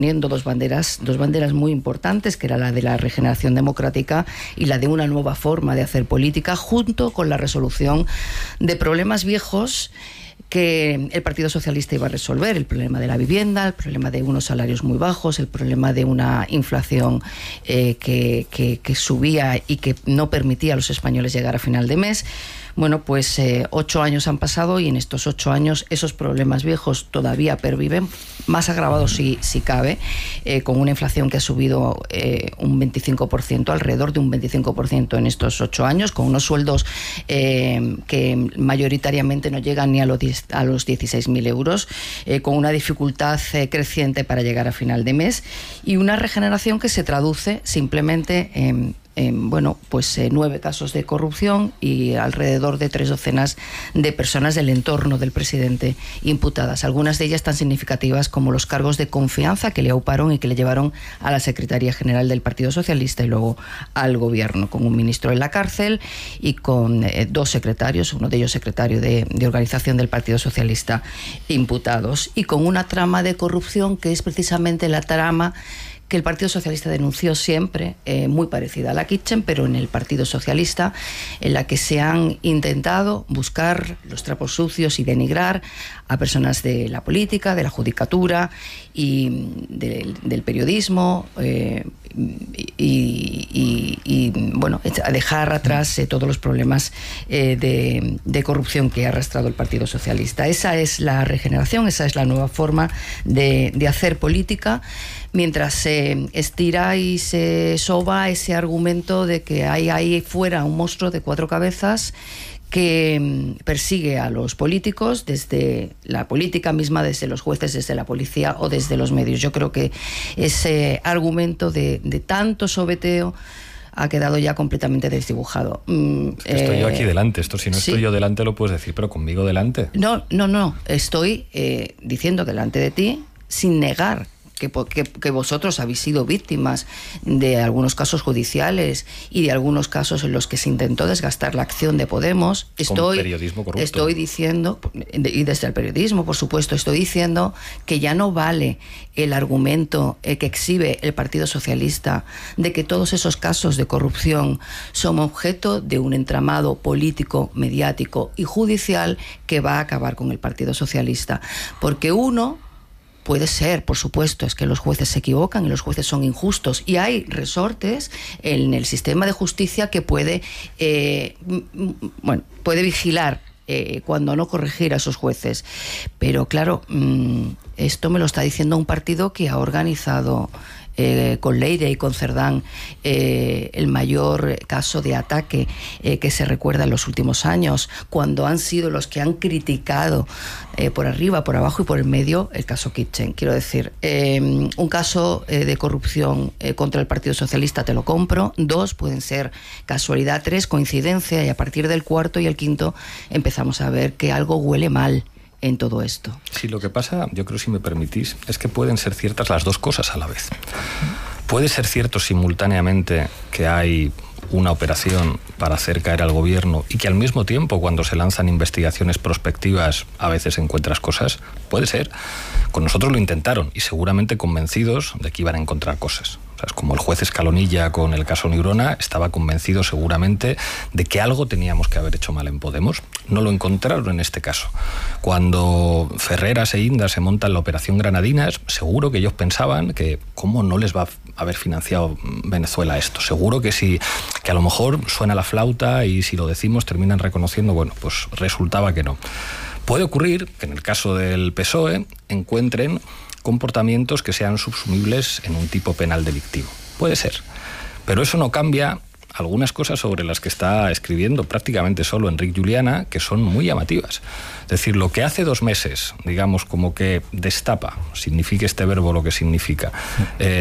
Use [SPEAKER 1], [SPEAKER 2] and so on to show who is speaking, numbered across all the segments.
[SPEAKER 1] dos banderas muy importantes, que era la de la regeneración democrática y la de una nueva forma de hacer política, junto con la resolución de problemas viejos que el Partido Socialista iba a resolver: el problema de la vivienda, el problema de unos salarios muy bajos, el problema de una inflación que subía y que no permitía a los españoles llegar a final de mes. Bueno, pues 8 años han pasado y en estos 8 años esos problemas viejos todavía perviven, más agravados si cabe, con una inflación que ha subido un 25%, alrededor de un 25% en estos 8 años, con unos sueldos que mayoritariamente no llegan ni a los 16.000 euros, con una dificultad creciente para llegar a final de mes, y una regeneración que se traduce simplemente en 9 casos de corrupción y alrededor de 3 docenas de personas del entorno del presidente imputadas. Algunas de ellas tan significativas como los cargos de confianza que le auparon y que le llevaron a la Secretaría General del Partido Socialista y luego al gobierno, con un ministro en la cárcel y con 2 secretarios, uno de ellos secretario de organización del Partido Socialista, imputados, y con una trama de corrupción que es precisamente la trama que el Partido Socialista denunció siempre, muy parecida a la Kitchen, pero en el Partido Socialista, en la que se han intentado buscar los trapos sucios y denigrar a personas de la política, de la judicatura y del periodismo, a dejar atrás todos los problemas de corrupción que ha arrastrado el Partido Socialista. Esa es la regeneración, esa es la nueva forma de hacer política, mientras se estira y se soba ese argumento de que hay ahí fuera un monstruo de 4 cabezas que persigue a los políticos, desde la política misma, desde los jueces, desde la policía o desde los medios. Yo creo que ese argumento de tanto sobeteo ha quedado ya completamente desdibujado.
[SPEAKER 2] Estoy yo aquí delante, esto si no
[SPEAKER 1] sí.
[SPEAKER 2] Estoy yo delante lo puedes decir, pero conmigo delante.
[SPEAKER 1] No, estoy diciendo delante de ti, sin negar que vosotros habéis sido víctimas de algunos casos judiciales y de algunos casos en los que se intentó desgastar la acción de Podemos.
[SPEAKER 2] Con periodismo corrupto.
[SPEAKER 1] Estoy diciendo, y desde el periodismo, por supuesto, estoy diciendo que ya no vale el argumento que exhibe el Partido Socialista de que todos esos casos de corrupción son objeto de un entramado político, mediático y judicial que va a acabar con el Partido Socialista. Porque uno puede ser, por supuesto, es que los jueces se equivocan y los jueces son injustos, y hay resortes en el sistema de justicia que puede vigilar cuando no corregir a esos jueces. Pero claro, esto me lo está diciendo un partido que ha organizado con Leire y con Cerdán el mayor caso de ataque que se recuerda en los últimos años, cuando han sido los que han criticado por arriba, por abajo y por el medio el caso Kitchen. Quiero decir, un caso de corrupción contra el Partido Socialista te lo compro, 2 pueden ser casualidad, 3 coincidencia, y a partir del 4º y el 5º empezamos a ver que algo huele mal en todo esto.
[SPEAKER 2] Sí, lo que pasa, yo creo, si me permitís, es que pueden ser ciertas las dos cosas a la vez. Puede ser cierto simultáneamente que hay una operación para hacer caer al gobierno y que al mismo tiempo, cuando se lanzan investigaciones prospectivas, a veces encuentras cosas. Puede ser. Con nosotros lo intentaron y seguramente convencidos de que iban a encontrar cosas. O sea, es como el juez Escalonilla con el caso Neurona, estaba convencido seguramente de que algo teníamos que haber hecho mal en Podemos. No lo encontraron en este caso. Cuando Ferreras e Inda se montan la operación Granadinas, seguro que ellos pensaban que cómo no les va a haber financiado Venezuela esto. Seguro que sí, que a lo mejor suena la flauta y si lo decimos terminan reconociendo, bueno, pues resultaba que no. Puede ocurrir que en el caso del PSOE encuentren comportamientos que sean subsumibles en un tipo penal delictivo. Puede ser. Pero eso no cambia algunas cosas sobre las que está escribiendo prácticamente solo Enric Juliana, que son muy llamativas. Es decir, lo que hace 2 meses, digamos, como que destapa, signifique este verbo lo que significa,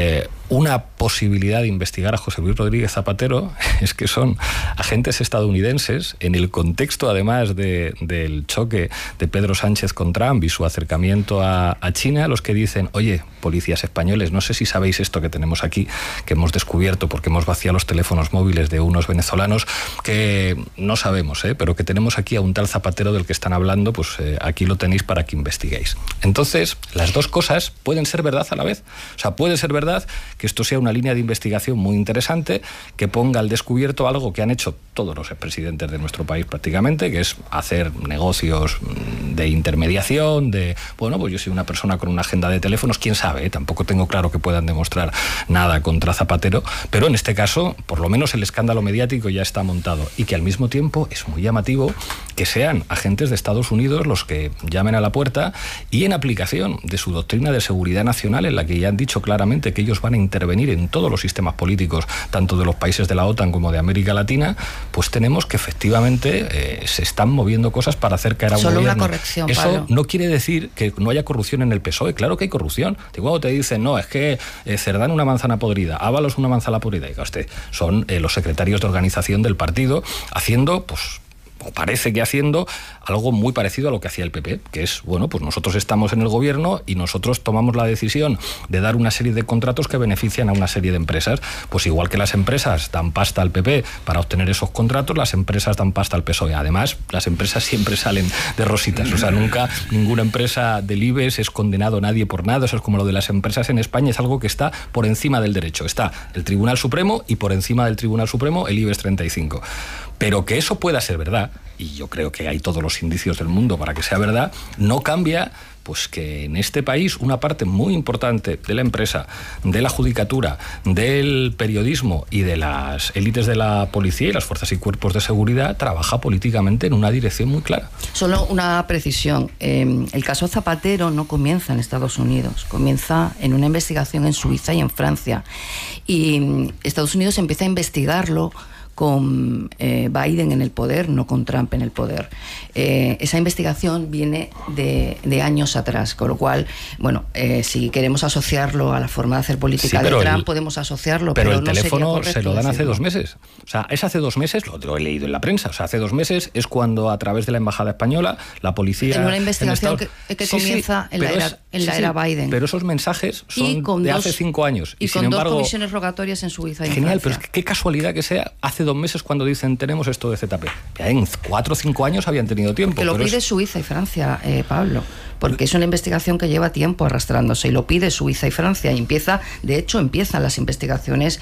[SPEAKER 2] una posibilidad de investigar a José Luis Rodríguez Zapatero es que son agentes estadounidenses, en el contexto además del choque de Pedro Sánchez con Trump y su acercamiento a China, los que dicen, oye, policías españoles, no sé si sabéis esto que tenemos aquí, que hemos descubierto porque hemos vaciado los teléfonos móviles de unos venezolanos, que no sabemos, pero que tenemos aquí a un tal Zapatero del que están hablando, pues aquí lo tenéis para que investiguéis. Entonces, las dos cosas pueden ser verdad a la vez. O sea, puede ser verdad que esto sea una línea de investigación muy interesante, que ponga al descubierto algo que han hecho todos los expresidentes de nuestro país prácticamente, que es hacer negocios de intermediación, bueno, pues yo soy una persona con una agenda de teléfonos, quién sabe, tampoco tengo claro que puedan demostrar nada contra Zapatero, pero en este caso, por lo menos el escándalo mediático ya está montado, y que al mismo tiempo es muy llamativo que sean agentes de Estados Unidos los que llamen a la puerta y en aplicación de su doctrina de seguridad nacional, en la que ya han dicho claramente que ellos van a intervenir en todos los sistemas políticos, tanto de los países de la OTAN como de América Latina, pues tenemos que efectivamente se están moviendo cosas para hacer caer a un gobierno.
[SPEAKER 1] Solo una corrección,
[SPEAKER 2] Eso
[SPEAKER 1] Pablo.
[SPEAKER 2] no quiere decir que no haya corrupción en el PSOE, claro que hay corrupción. Y cuando te dicen, no, es que Cerdán una manzana podrida, Ábalos una manzana podrida, y usted, son los secretarios de organización del partido haciendo, pues, o parece que haciendo algo muy parecido a lo que hacía el PP, que es, bueno, pues nosotros estamos en el gobierno y nosotros tomamos la decisión de dar una serie de contratos que benefician a una serie de empresas. Pues igual que las empresas dan pasta al PP para obtener esos contratos, las empresas dan pasta al PSOE. Además, las empresas siempre salen de rositas, o sea, nunca ninguna empresa del IBEX es condenado a nadie por nada. Eso es como lo de las empresas en España, es algo que está por encima del derecho. Está el Tribunal Supremo y por encima del Tribunal Supremo el IBEX 35. Pero que eso pueda ser verdad, y yo creo que hay todos los indicios del mundo para que sea verdad, no cambia pues que en este país una parte muy importante de la empresa, de la judicatura, del periodismo y de las élites de la policía y las fuerzas y cuerpos de seguridad trabaja políticamente en una dirección muy clara.
[SPEAKER 1] Solo una precisión. El caso Zapatero no comienza en Estados Unidos, comienza en una investigación en Suiza y en Francia. Y Estados Unidos empieza a investigarlo con Biden en el poder, no con Trump en el poder. Esa investigación viene de años atrás, con lo cual, bueno, si queremos asociarlo a la forma de hacer política de Trump, podemos asociarlo,
[SPEAKER 2] pero el
[SPEAKER 1] no
[SPEAKER 2] teléfono
[SPEAKER 1] sería
[SPEAKER 2] se lo dan hace
[SPEAKER 1] decirlo.
[SPEAKER 2] 2 meses. O sea, es hace 2 meses, lo he leído en la prensa, o sea, hace 2 meses es cuando a través de la Embajada Española, la policía...
[SPEAKER 1] En una investigación que
[SPEAKER 2] sí,
[SPEAKER 1] comienza en la era Biden.
[SPEAKER 2] Pero esos mensajes son de hace 5 años.
[SPEAKER 1] Y
[SPEAKER 2] sin
[SPEAKER 1] con
[SPEAKER 2] embargo,
[SPEAKER 1] 2 comisiones rogatorias en Suiza y en
[SPEAKER 2] genial,
[SPEAKER 1] Francia.
[SPEAKER 2] pero es que qué casualidad que sea hace 2 meses cuando dicen tenemos esto de ZP. Ya en 4 o 5 años habían tenido tiempo.
[SPEAKER 1] Que lo pide Suiza y Francia, Pablo, porque es una investigación que lleva tiempo arrastrándose y lo pide Suiza y Francia y de hecho empiezan las investigaciones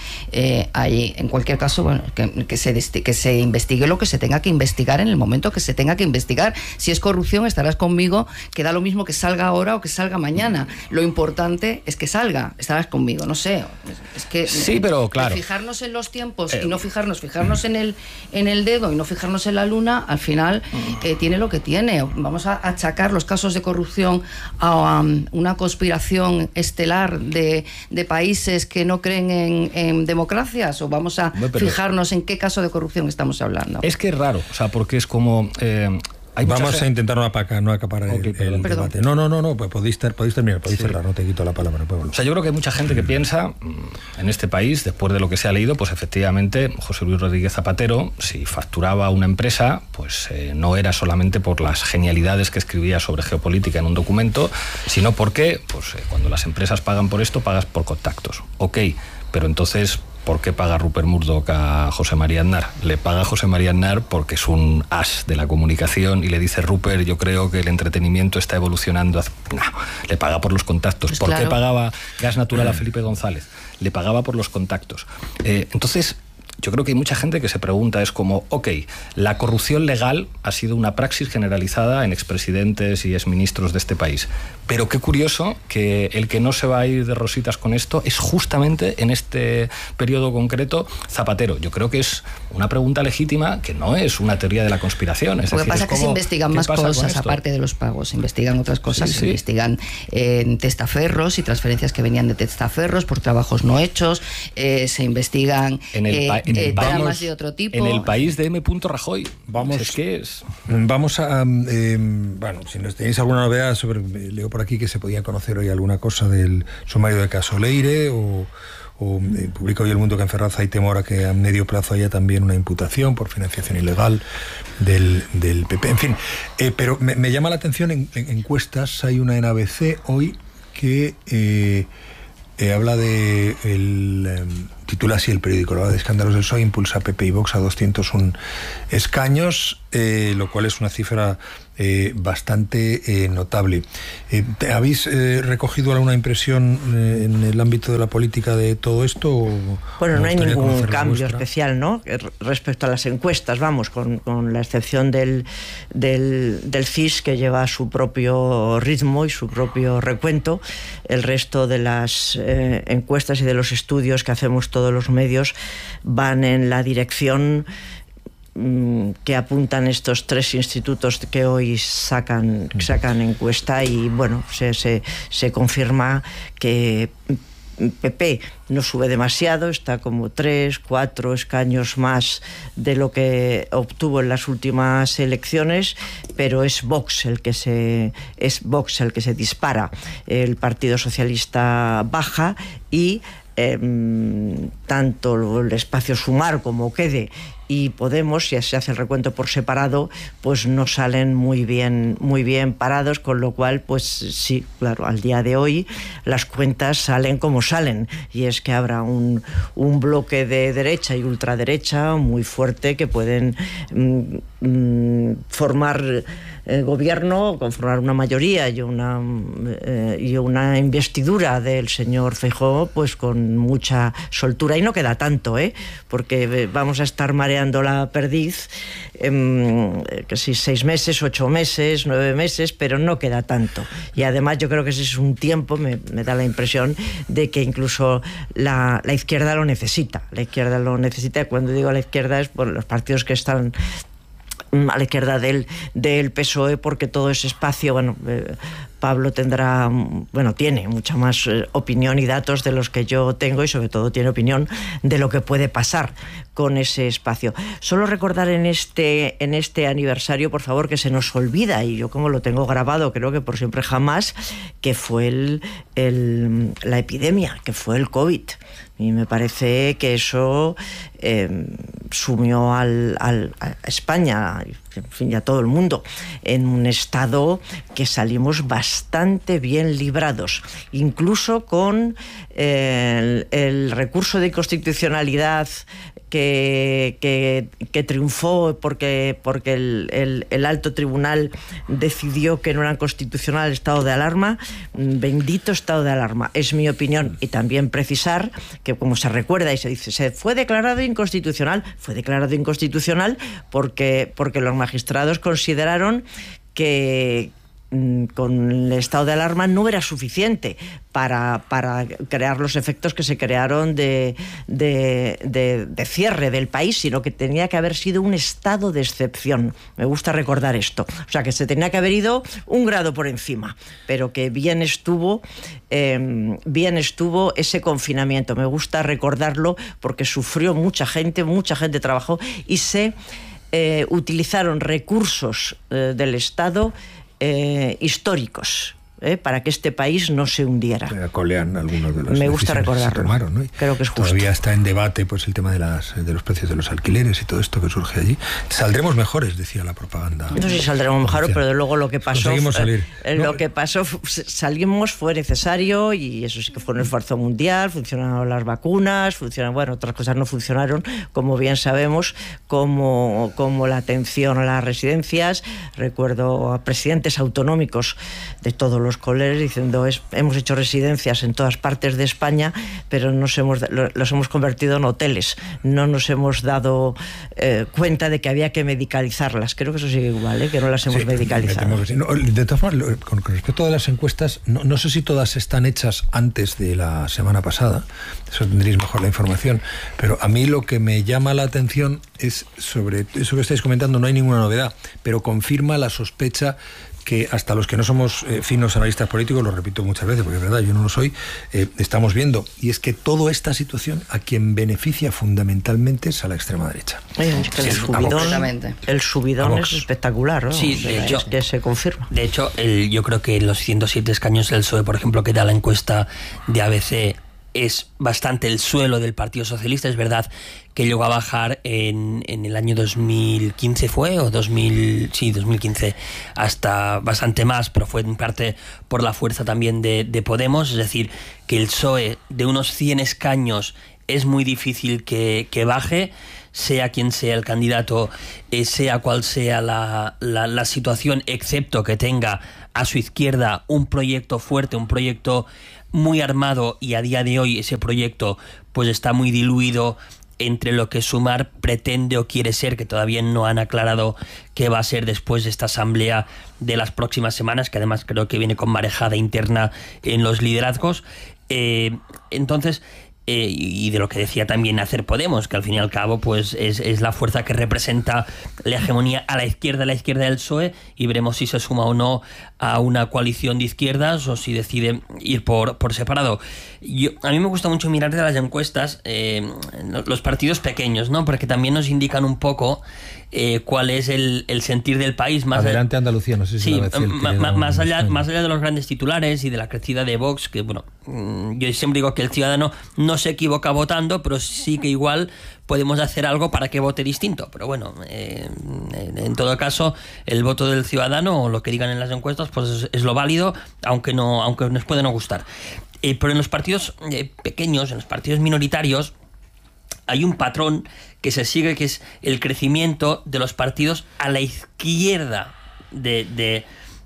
[SPEAKER 1] ahí. En cualquier caso, bueno, que se investigue lo que se tenga que investigar en el momento que se tenga que investigar. Si es corrupción, estarás conmigo, que da lo mismo que salga ahora o que salga mañana. Lo importante es que salga, estarás conmigo, no sé. Es que
[SPEAKER 2] sí, pero claro,
[SPEAKER 1] fijarnos en los tiempos y no fijarnos en el dedo y no fijarnos en la luna, al final tiene lo que tiene. Vamos a achacar los casos de corrupción a una conspiración estelar de países que no creen en democracias, o vamos a fijarnos en qué caso de corrupción estamos hablando.
[SPEAKER 2] Es que es raro, o sea, porque es como...
[SPEAKER 3] Vamos a intentar no acaparar el debate. No, pues podéis terminar, podéis cerrar, no te quito la palabra.
[SPEAKER 2] O sea, yo creo que hay mucha gente que piensa en este país, después de lo que se ha leído, pues efectivamente José Luis Rodríguez Zapatero, si facturaba una empresa, pues no era solamente por las genialidades que escribía sobre geopolítica en un documento, sino porque pues, cuando las empresas pagan por esto, pagas por contactos. Ok, pero entonces... ¿Por qué paga Rupert Murdoch a José María Aznar? Le paga a José María Aznar porque es un as de la comunicación y le dice, Rupert, yo creo que el entretenimiento está evolucionando. No, le paga por los contactos.
[SPEAKER 1] Pues
[SPEAKER 2] ¿Por
[SPEAKER 1] claro.
[SPEAKER 2] qué pagaba Gas Natural a Felipe González? Le pagaba por los contactos. Entonces... Yo creo que hay mucha gente que se pregunta, es como, ok, la corrupción legal ha sido una praxis generalizada en expresidentes y exministros de este país, pero qué curioso que el que no se va a ir de rositas con esto es justamente en este periodo concreto Zapatero. Yo creo que es una pregunta legítima que no es una teoría de la conspiración. Es
[SPEAKER 1] Lo que
[SPEAKER 2] decir,
[SPEAKER 1] pasa es que se investigan más cosas aparte de los pagos, se investigan otras cosas, se investigan testaferros y transferencias que venían de testaferros por trabajos no hechos, se investigan dramas de otro tipo.
[SPEAKER 2] En el país de M. Rajoy.
[SPEAKER 3] Vamos,
[SPEAKER 2] es que es...
[SPEAKER 3] Vamos a... bueno, si nos tenéis alguna novedad sobre... Leo por aquí que se podía conocer hoy alguna cosa del sumario de caso Leire o publica hoy El Mundo que en Ferraz hay temor a que a medio plazo haya también una imputación por financiación ilegal del PP. En fin, pero me llama la atención en encuestas. Hay una en ABC hoy que habla de titula así el periódico, habla de escándalos del PSOE, impulsa PP y Vox a 201 escaños, lo cual es una cifra bastante notable. ¿Habéis recogido alguna impresión en el ámbito de la política de todo esto?
[SPEAKER 4] Bueno, no hay ningún cambio especial, ¿no? Respecto a las encuestas, vamos, con la excepción del CIS, que lleva su propio ritmo y su propio recuento. El resto de las encuestas y de los estudios que hacemos todos los medios van en la dirección que apuntan estos tres institutos que hoy sacan encuesta, y bueno, se confirma que PP no sube demasiado, está como 3-4 escaños más de lo que obtuvo en las últimas elecciones, pero es Vox el que se dispara. El Partido Socialista baja y tanto el espacio Sumar como Quede y Podemos, si se hace el recuento por separado, pues no salen muy bien parados, con lo cual, pues sí, claro, al día de hoy las cuentas salen como salen, y es que habrá un bloque de derecha y ultraderecha muy fuerte que pueden formar gobierno, conformar una mayoría y una investidura del señor Feijóo, pues con mucha soltura, y no queda tanto, porque vamos a estar mareando la perdiz, que si 6 meses, 8 meses, 9 meses, pero no queda tanto. Y además yo creo que ese es un tiempo, me da la impresión de que incluso la izquierda lo necesita. La izquierda lo necesita. Cuando digo la izquierda es por los partidos que están a la izquierda del PSOE, porque todo ese espacio, Pablo tiene mucha más opinión y datos de los que yo tengo, y sobre todo tiene opinión de lo que puede pasar con ese espacio. Solo recordar en este aniversario, por favor, que se nos olvida, y yo como lo tengo grabado, creo que por siempre jamás, que fue la epidemia, que fue el COVID. Y me parece que eso sumió a España, en fin, y a todo el mundo, en un estado que salimos bastante bien librados, incluso con el recurso de inconstitucionalidad que triunfó porque el alto tribunal decidió que no era constitucional el estado de alarma. Bendito estado de alarma, es mi opinión. Y también precisar que, como se recuerda y se dice, se fue declarado inconstitucional porque los magistrados consideraron que con el estado de alarma no era suficiente para crear los efectos que se crearon de cierre del país, sino que tenía que haber sido un estado de excepción. Me gusta recordar esto. O sea, que se tenía que haber ido un grado por encima, pero que bien estuvo ese confinamiento. Me gusta recordarlo porque sufrió mucha gente trabajó, y se utilizaron recursos del Estado históricos, para que este país no se hundiera.
[SPEAKER 3] Colean algunos de los.
[SPEAKER 4] Me gusta recordarlo.
[SPEAKER 3] Tomaron, ¿no?
[SPEAKER 4] Creo que es justo.
[SPEAKER 3] Todavía está en debate, pues, el tema de los precios de los alquileres y todo esto que surge allí. Saldremos mejores, decía la propaganda.
[SPEAKER 4] No sé si saldremos mejores, pero de luego lo que pasó.
[SPEAKER 3] Conseguimos salir.
[SPEAKER 4] Salimos, fue necesario, y eso sí que fue un esfuerzo mundial. Funcionaron las vacunas, otras cosas no funcionaron, como bien sabemos, como la atención a las residencias. Recuerdo a presidentes autonómicos de todos los colegios diciendo, hemos hecho residencias en todas partes de España, pero los hemos convertido en hoteles. No nos hemos dado cuenta de que había que medicalizarlas. Creo que eso sigue igual, que no las hemos medicalizado.
[SPEAKER 3] Sí. No, de todas formas, con respecto a las encuestas, no sé si todas están hechas antes de la semana pasada, eso tendréis mejor la información, pero a mí lo que me llama la atención es sobre eso que estáis comentando. No hay ninguna novedad, pero confirma la sospecha que hasta los que no somos finos analistas políticos, lo repito muchas veces, porque es verdad, yo no lo soy, estamos viendo, y es que toda esta situación a quien beneficia fundamentalmente es a la extrema derecha.
[SPEAKER 4] El subidón es espectacular, ¿no?
[SPEAKER 5] Sí, de hecho,
[SPEAKER 4] es que se confirma.
[SPEAKER 5] De hecho, yo creo que los 107 escaños del PSOE, por ejemplo, que da la encuesta de ABC, es bastante el suelo del Partido Socialista. Es verdad que llegó a bajar en el año 2015 fue, o 2015, hasta bastante más, pero fue en parte por la fuerza también de Podemos. Es decir, que el PSOE de unos 100 escaños es muy difícil que baje, sea quien sea el candidato, sea cual sea la situación, excepto que tenga a su izquierda un proyecto fuerte, un proyecto muy armado, y a día de hoy ese proyecto pues está muy diluido entre lo que Sumar pretende o quiere ser, que todavía no han aclarado qué va a ser después de esta asamblea de las próximas semanas, que además creo que viene con marejada interna en los liderazgos. Entonces, y de lo que decía también Hacer Podemos, que al fin y al cabo pues es la fuerza que representa la hegemonía a la izquierda del PSOE, y veremos si se suma o no a una coalición de izquierdas o si decide ir por separado. A mí me gusta mucho mirar de las encuestas los partidos pequeños, ¿no? Porque también nos indican un poco cuál es el sentir del país.
[SPEAKER 3] Adelante Andalucía, no sé si
[SPEAKER 5] más allá de los grandes titulares y de la crecida de Vox, que bueno, yo siempre digo que el ciudadano no se equivoca votando, pero sí que igual podemos hacer algo para que vote distinto. Pero bueno, en todo caso, el voto del ciudadano, o lo que digan en las encuestas, pues es lo válido, aunque nos puede no gustar. Pero en los partidos pequeños, en los partidos minoritarios, hay un patrón que se sigue, que es el crecimiento de los partidos a la izquierda de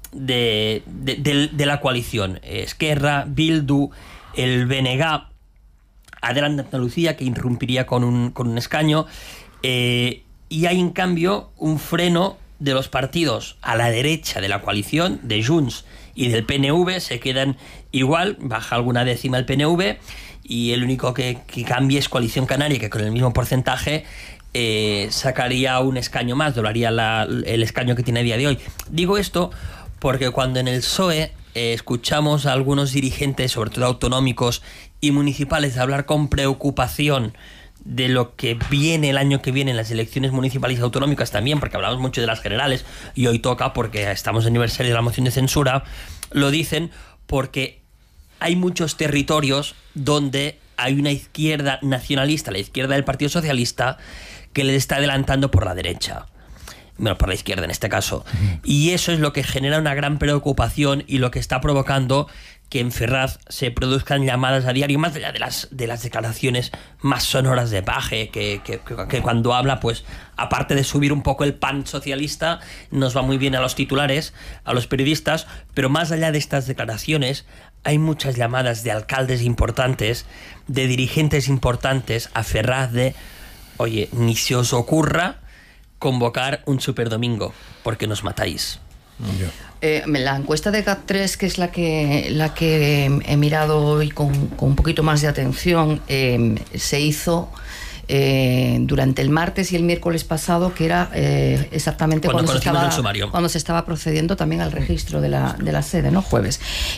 [SPEAKER 5] la coalición. Esquerra, Bildu, el BNG, Adelante Andalucía, que irrumpiría con un escaño, y hay en cambio un freno de los partidos a la derecha de la coalición, de Junts y del PNV. Se quedan igual, baja alguna décima el PNV, y el único que cambia es Coalición Canaria, que con el mismo porcentaje sacaría un escaño más, doblaría el escaño que tiene a día de hoy. Digo esto porque cuando en el PSOE escuchamos a algunos dirigentes, sobre todo autonómicos y municipales, hablar con preocupación de lo que viene el año que viene en las elecciones municipales y autonómicas también, porque hablamos mucho de las generales, y hoy toca porque estamos en aniversario de la moción de censura, lo dicen porque hay muchos territorios donde hay una izquierda nacionalista, la izquierda del Partido Socialista, que le está adelantando por la derecha. Bueno, por la izquierda en este caso. Y eso es lo que genera una gran preocupación y lo que está provocando que en Ferraz se produzcan llamadas a diario, más allá de las declaraciones más sonoras de Paje, que cuando habla, pues aparte de subir un poco el pan socialista, nos va muy bien a los titulares, a los periodistas, pero más allá de estas declaraciones hay muchas llamadas de alcaldes importantes, de dirigentes importantes a Ferraz de: oye, ni se os ocurra convocar un superdomingo porque nos matáis.
[SPEAKER 1] La encuesta de GAT3, que es la que he mirado hoy con un poquito más de atención, se hizo durante el martes y el miércoles pasado, que era exactamente cuando se estaba procediendo también al registro de la sede, ¿no? Jueves.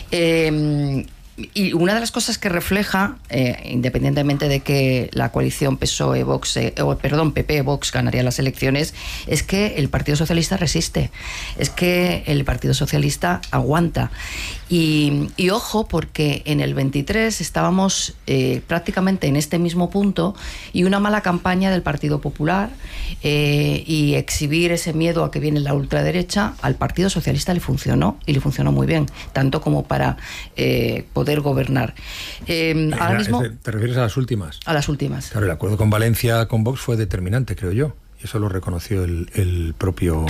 [SPEAKER 1] Y una de las cosas que refleja, independientemente de que la coalición PP-Vox ganaría las elecciones, es que el Partido Socialista resiste, es que el Partido Socialista aguanta. Y ojo, porque en el 23 estábamos prácticamente en este mismo punto, y una mala campaña del Partido Popular y exhibir ese miedo a que viene la ultraderecha, al Partido Socialista le funcionó, y le funcionó muy bien, tanto como para poder gobernar. Ahora mismo,
[SPEAKER 3] ¿te refieres a las últimas?
[SPEAKER 1] A las últimas.
[SPEAKER 3] Claro, el acuerdo con Valencia, con Vox, fue determinante, creo yo. Y eso lo reconoció el propio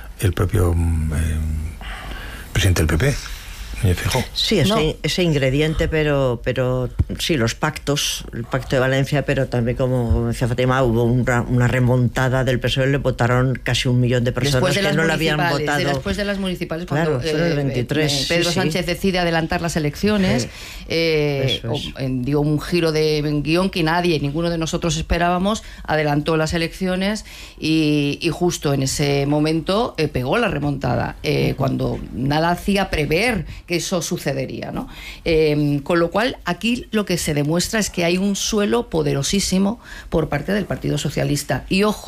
[SPEAKER 3] presidente del PP.
[SPEAKER 4] Sí, ese ingrediente, pero sí, los pactos, el pacto de Valencia, pero también, como decía Fátima, hubo una remontada del PSOE, le votaron casi 1 millón de personas que no la habían votado.
[SPEAKER 1] Después de las municipales,
[SPEAKER 4] claro,
[SPEAKER 1] cuando
[SPEAKER 4] el 23,
[SPEAKER 1] Pedro Sánchez decide adelantar las elecciones, dio un giro de guión que ninguno de nosotros esperábamos, adelantó las elecciones y justo en ese momento pegó la remontada, cuando nada hacía prever que eso sucedería, ¿no? Con lo cual, aquí lo que se demuestra es que hay un suelo poderosísimo por parte del Partido Socialista. Y ojo,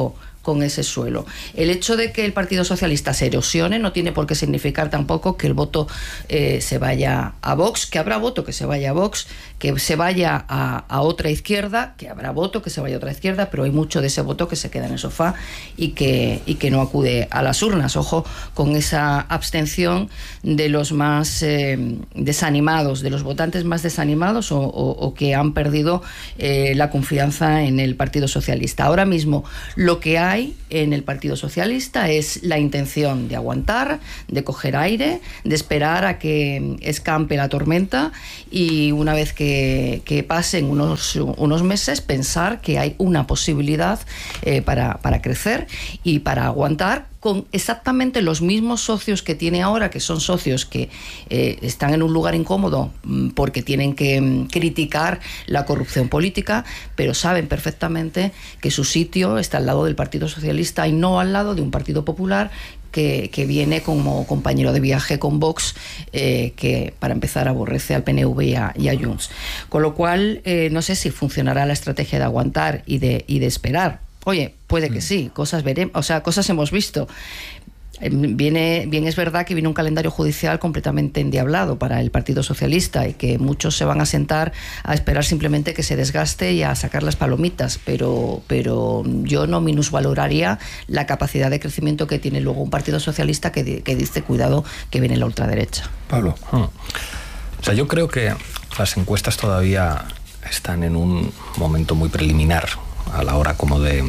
[SPEAKER 1] con ese suelo. El hecho de que el Partido Socialista se erosione no tiene por qué significar tampoco que el voto se vaya a Vox, que habrá voto que se vaya a Vox, que se vaya a otra izquierda, que habrá voto que se vaya a otra izquierda, pero hay mucho de ese voto que se queda en el sofá y que no acude a las urnas. Ojo con esa abstención de los más desanimados, de los votantes más desanimados o que han perdido la confianza en el Partido Socialista. Ahora mismo lo que hay en el Partido Socialista es la intención de aguantar, de coger aire, de esperar a que escampe la tormenta y una vez que pasen unos meses pensar que hay una posibilidad para crecer y para aguantar con exactamente los mismos socios que tiene ahora, que son socios que están en un lugar incómodo porque tienen que criticar la corrupción política, pero saben perfectamente que su sitio está al lado del Partido Socialista y no al lado de un Partido Popular que viene como compañero de viaje con Vox, que para empezar aborrece al PNV y a Junts. Con lo cual, no sé si funcionará la estrategia de aguantar y de esperar. Oye, puede que sí, cosas veremos, o sea, cosas hemos visto. Bien es verdad que viene un calendario judicial completamente endiablado para el Partido Socialista y que muchos se van a sentar a esperar simplemente que se desgaste y a sacar las palomitas, pero yo no minusvaloraría la capacidad de crecimiento que tiene luego un Partido Socialista que dice, cuidado, que viene la ultraderecha.
[SPEAKER 3] Pablo.
[SPEAKER 2] O sea, yo creo que las encuestas todavía están en un momento muy preliminar a la hora como de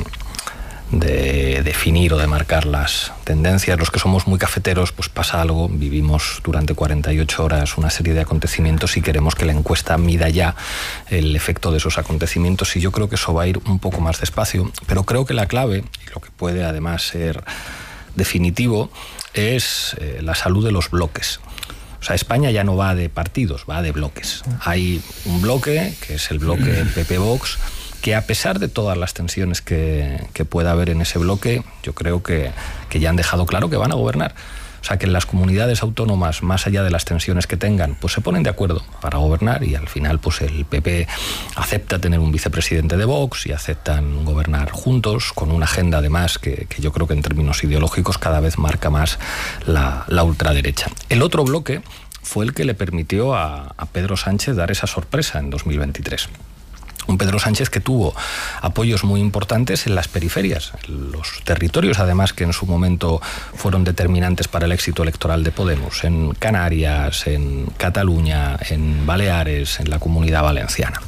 [SPEAKER 2] definir o de marcar las tendencias. Los que somos muy cafeteros, pues pasa algo, vivimos durante 48 horas una serie de acontecimientos y queremos que la encuesta mida ya el efecto de esos acontecimientos, y yo creo que eso va a ir un poco más despacio, pero creo que la clave, y lo que puede además ser definitivo, es la salud de los bloques. O sea, España ya no va de partidos, va de bloques. Hay un bloque, que es el bloque PP-Vox, que a pesar de todas las tensiones que pueda haber en ese bloque, yo creo que ya han dejado claro que van a gobernar. O sea, que en las comunidades autónomas, más allá de las tensiones que tengan, pues se ponen de acuerdo para gobernar y al final pues el PP acepta tener un vicepresidente de Vox y aceptan gobernar juntos con una agenda además que yo creo que en términos ideológicos cada vez marca más la ultraderecha. El otro bloque fue el que le permitió a Pedro Sánchez dar esa sorpresa en 2023. Un Pedro Sánchez que tuvo apoyos muy importantes en las periferias, los territorios además que en su momento fueron determinantes para el éxito electoral de Podemos, en Canarias, en Cataluña, en Baleares, en la Comunidad Valenciana.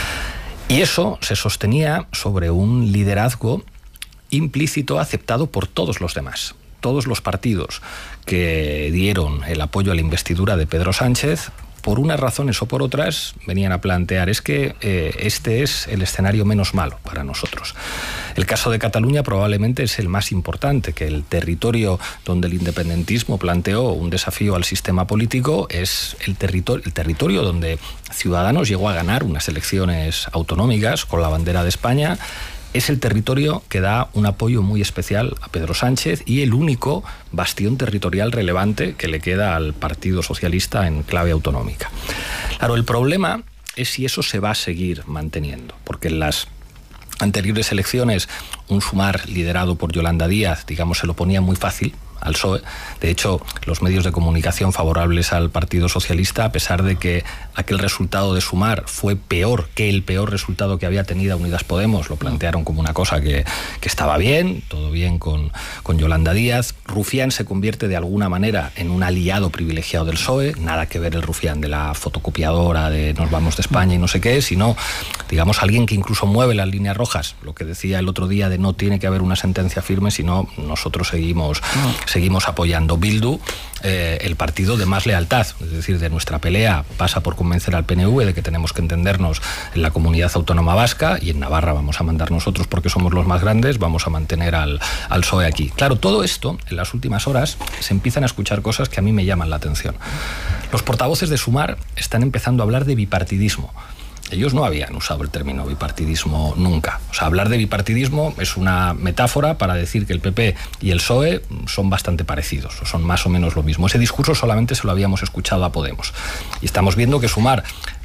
[SPEAKER 2] Y eso se sostenía sobre un liderazgo implícito aceptado por todos los demás. Todos los partidos que dieron el apoyo a la investidura de Pedro Sánchez, por unas razones o por otras, venían a plantear es que este es el escenario menos malo para nosotros. El caso de Cataluña probablemente es el más importante, que el territorio donde el independentismo planteó un desafío al sistema político es el territorio donde Ciudadanos llegó a ganar unas elecciones autonómicas con la bandera de España. Es el territorio que da un apoyo muy especial a Pedro Sánchez y el único bastión territorial relevante que le queda al Partido Socialista en clave autonómica. Claro, el problema es si eso se va a seguir manteniendo, porque en las anteriores elecciones un Sumar liderado por Yolanda Díaz, digamos, se lo ponía muy fácil al PSOE. De hecho, los medios de comunicación favorables al Partido Socialista, a pesar de que aquel resultado de Sumar fue peor que el peor resultado que había tenido Unidas Podemos, lo plantearon como una cosa que estaba bien, todo bien con Yolanda Díaz. Rufián se convierte de alguna manera en un aliado privilegiado del PSOE, nada que ver el Rufián de la fotocopiadora de nos vamos de España y no sé qué, sino, digamos, alguien que incluso mueve las líneas rojas, lo que decía el otro día de no tiene que haber una sentencia firme, sino nosotros seguimos apoyando. Bildu, el partido de más lealtad, es decir, de nuestra pelea pasa por convencer al PNV de que tenemos que entendernos en la comunidad autónoma vasca, y en Navarra vamos a mandar nosotros porque somos los más grandes, vamos a mantener al PSOE aquí. Claro, todo esto, en las últimas horas, se empiezan a escuchar cosas que a mí me llaman la atención. Los portavoces de Sumar están empezando a hablar de bipartidismo. Ellos no habían usado el término bipartidismo nunca. O sea, hablar de bipartidismo es una metáfora para decir que el PP y el PSOE son bastante parecidos, o son más o menos lo mismo. Ese discurso solamente se lo habíamos escuchado a Podemos. Y estamos viendo que Sumar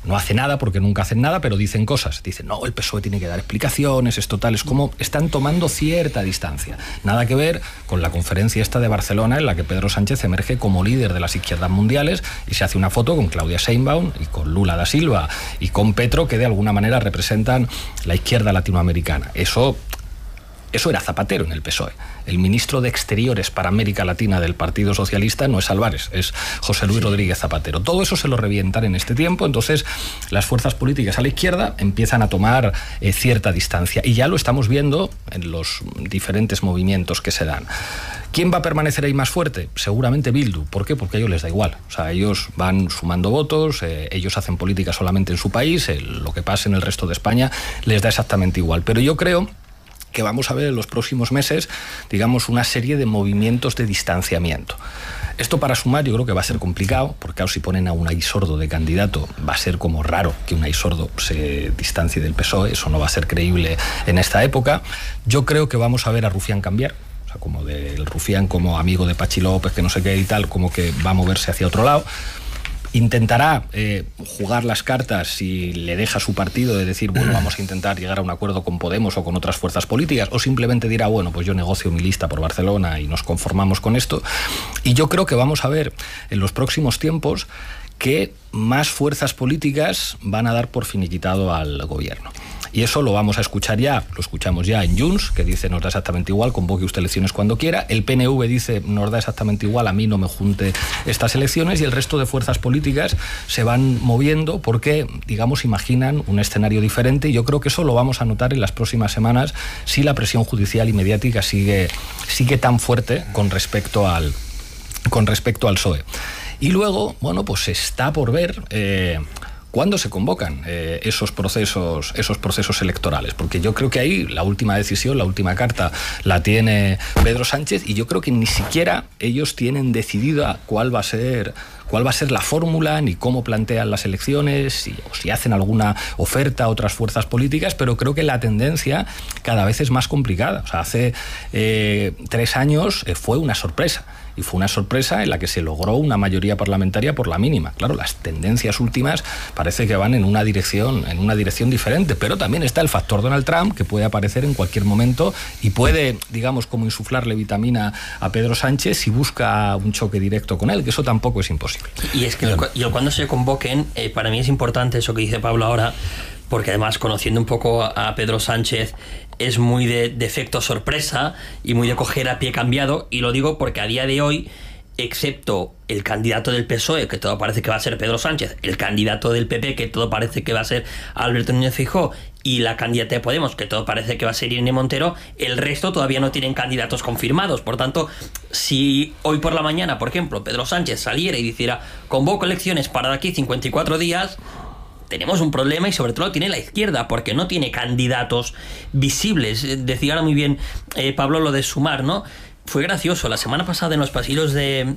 [SPEAKER 2] no hace nada porque nunca hacen nada, pero dicen cosas. Dicen, no, el PSOE tiene que dar explicaciones, esto tal. Es como están tomando cierta distancia. Nada que ver con la conferencia esta de Barcelona en la que Pedro Sánchez emerge como líder de las izquierdas mundiales y se hace una foto con Claudia Sheinbaum y con Lula da Silva y con Petro, que de alguna manera representan la izquierda latinoamericana. Eso era Zapatero en el PSOE. El ministro de Exteriores para América Latina del Partido Socialista no es Álvarez, es José Luis Rodríguez Zapatero. Todo eso se lo revientan en este tiempo, entonces las fuerzas políticas a la izquierda empiezan a tomar cierta distancia. Y ya lo estamos viendo en los diferentes movimientos que se dan. ¿Quién va a permanecer ahí más fuerte? Seguramente Bildu. ¿Por qué? Porque a ellos les da igual. O sea, ellos van sumando votos, ellos hacen política solamente en su país, lo que pase en el resto de España les da exactamente igual. Pero yo creo que vamos a ver en los próximos meses, digamos, una serie de movimientos de distanciamiento. Esto para sumar yo creo que va a ser complicado, porque claro, si ponen a Unai Sordo de candidato, va a ser como raro que Unai Sordo se distancie del PSOE, eso no va a ser creíble en esta época. Yo creo que vamos a ver a Rufián cambiar, o sea, como del Rufián como amigo de Pachi López, que no sé qué y tal, como que va a moverse hacia otro lado. Intentará jugar las cartas si le deja su partido de decir, bueno, vamos a intentar llegar a un acuerdo con Podemos o con otras fuerzas políticas, o simplemente dirá, bueno, pues yo negocio mi lista por Barcelona y nos conformamos con esto. Y yo creo que vamos a ver en los próximos tiempos que más fuerzas políticas van a dar por finiquitado al gobierno. Y eso lo vamos a escuchar ya, lo escuchamos ya en Junts, que dice nos da exactamente igual, convoque usted elecciones cuando quiera. El PNV dice nos da exactamente igual, a mí no me junte estas elecciones. Y el resto de fuerzas políticas se van moviendo porque, digamos, imaginan un escenario diferente. Y yo creo que eso lo vamos a notar en las próximas semanas si la presión judicial y mediática sigue tan fuerte con respecto al PSOE. Y luego, bueno, pues está por ver ¿cuándo se convocan esos procesos electorales? Porque yo creo que ahí la última decisión, la última carta la tiene Pedro Sánchez, y yo creo que ni siquiera ellos tienen decidida cuál va a ser la fórmula, ni cómo plantean las elecciones, o si hacen alguna oferta a otras fuerzas políticas, pero creo que la tendencia cada vez es más complicada. O sea, hace 3 años fue una sorpresa. Y fue una sorpresa en la que se logró una mayoría parlamentaria por la mínima. Claro, las tendencias últimas parece que van en una dirección diferente, pero también está el factor Donald Trump, que puede aparecer en cualquier momento y puede, digamos, como insuflarle vitamina a Pedro Sánchez si busca un choque directo con él, que eso tampoco es imposible.
[SPEAKER 5] Y es que cuando se convoquen, para mí es importante eso que dice Pablo ahora, porque además, conociendo un poco a Pedro Sánchez, es muy de efecto sorpresa y muy de coger a pie cambiado, y lo digo porque a día de hoy, excepto el candidato del PSOE, que todo parece que va a ser Pedro Sánchez, el candidato del PP, que todo parece que va a ser Alberto Núñez Feijóo, y la candidata de Podemos, que todo parece que va a ser Irene Montero, el resto todavía no tienen candidatos confirmados. Por tanto, si hoy por la mañana, por ejemplo, Pedro Sánchez saliera y dijera convoco elecciones para de aquí 54 días... tenemos un problema, y sobre todo tiene la izquierda, porque no tiene candidatos visibles. Decía ahora muy bien Pablo lo de Sumar, ¿no? Fue gracioso, la semana pasada en los pasillos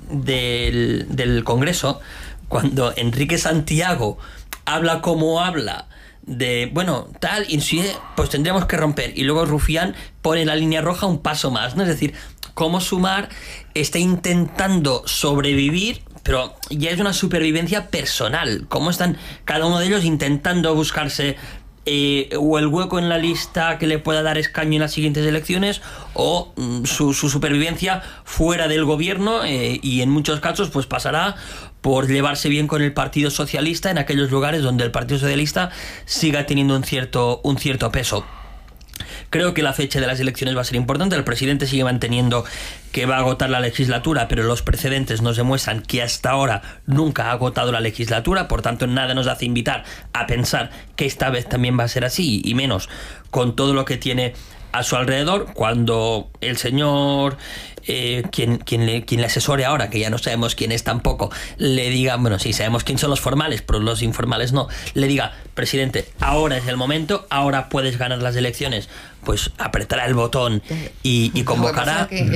[SPEAKER 5] del Congreso, cuando Enrique Santiago habla como habla, de, bueno, tal, y pues tendríamos que romper, y luego Rufián pone la línea roja un paso más, ¿no? Es decir, cómo Sumar está intentando sobrevivir, pero ya es una supervivencia personal. Cómo están cada uno de ellos intentando buscarse o el hueco en la lista que le pueda dar escaño en las siguientes elecciones, o su supervivencia fuera del gobierno, y en muchos casos pues pasará por llevarse bien con el Partido Socialista en aquellos lugares donde el Partido Socialista siga teniendo un cierto peso. Creo que la fecha de las elecciones va a ser importante. El presidente sigue manteniendo que va a agotar la legislatura, pero los precedentes nos demuestran que hasta ahora nunca ha agotado la legislatura. Por tanto, nada nos hace invitar a pensar que esta vez también va a ser así, y menos con todo lo que tiene a su alrededor. Cuando el señor quien le asesore ahora, que ya no sabemos quién es tampoco, le diga, bueno, sí sabemos quién son los formales, pero los informales no, le diga, presidente, ahora es el momento, ahora puedes ganar las elecciones, pues apretará el botón y convocará.
[SPEAKER 1] Que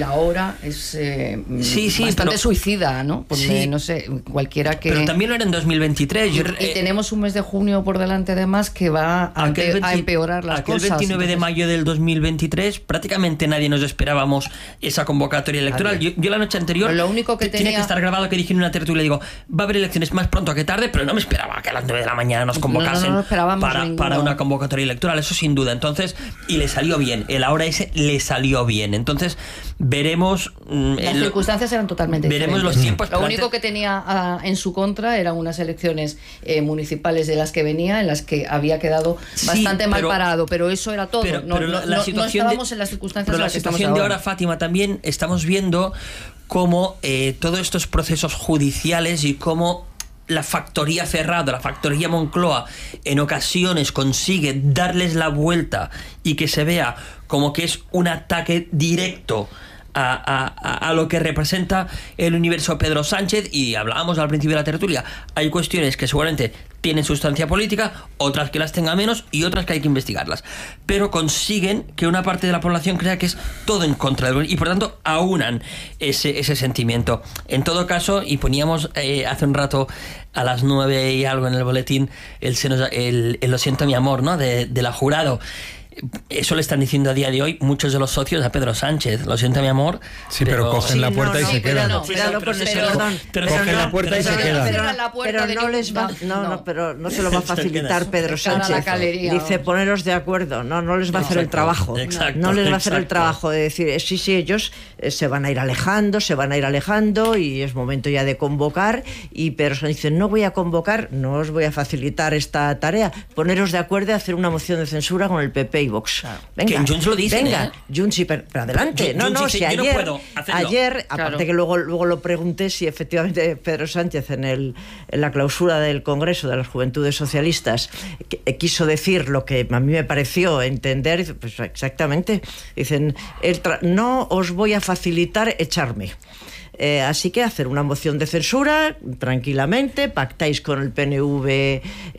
[SPEAKER 1] la hora es bastante suicida, ¿no? Porque, no sé, cualquiera que...
[SPEAKER 5] Pero también lo era en 2023.
[SPEAKER 1] Y tenemos un mes de junio por delante, además, que va a empeorar las cosas.
[SPEAKER 5] El 29 de mayo del 2023 prácticamente nadie nos esperábamos esa convocatoria electoral. Yo la noche anterior,
[SPEAKER 1] lo único que
[SPEAKER 5] tiene que estar grabado, que dije en una tertulia, digo, va a haber elecciones más pronto que tarde, pero no me esperaba que a las 9 de la mañana nos convocasen para una convocatoria electoral, eso sin duda. Entonces, y le salió bien, el ahora ese le salió bien. Entonces, veremos...
[SPEAKER 1] Las circunstancias eran totalmente
[SPEAKER 5] veremos
[SPEAKER 1] diferentes.
[SPEAKER 5] Los tiempos.
[SPEAKER 1] Lo único que tenía en su contra eran unas elecciones municipales de las que venía, en las que había quedado bastante mal parado, pero eso era todo. No estábamos en las circunstancias en las que estamos ahora.
[SPEAKER 5] La situación de ahora, Fátima, también estamos viendo cómo todos estos procesos judiciales y cómo la factoría Cerrado, la factoría Moncloa, en ocasiones consigue darles la vuelta y que se vea como que es un ataque directo a lo que representa el universo Pedro Sánchez. Y hablábamos al principio de la tertulia, hay cuestiones que seguramente tienen sustancia política, otras que las tenga menos y otras que hay que investigarlas, pero consiguen que una parte de la población crea que es todo en contra del gobierno y por tanto aunan ese sentimiento. En todo caso, y poníamos hace un rato a las 9 y algo en el boletín el Lo siento mi amor, ¿no? de la Jurado. Eso le están diciendo a día de hoy muchos de los socios a Pedro Sánchez. Lo siento, mi amor.
[SPEAKER 3] Sí, pero cogen la puerta y se quedan.
[SPEAKER 4] Cogen
[SPEAKER 3] la puerta y se quedan.
[SPEAKER 4] Pero no les va, pero no se lo va a facilitar Pedro Sánchez. Dice, poneros de acuerdo. No les va a hacer el trabajo. No les va a hacer el trabajo de decir, sí, ellos se van a ir alejando y es momento ya de convocar. Y Pedro Sánchez dice, no voy a convocar, no os voy a facilitar esta tarea. Poneros de acuerdo y hacer una moción de censura con el PP y Vox. Venga,
[SPEAKER 5] que en Junts lo dicen,
[SPEAKER 4] Junts, pero adelante. Si ayer, aparte que luego lo pregunté si efectivamente Pedro Sánchez en la clausura del Congreso de las Juventudes Socialistas quiso decir lo que a mí me pareció entender, pues exactamente. Dicen, no os voy a facilitar echarme. Así que hacer una moción de censura tranquilamente, pactáis con el PNV,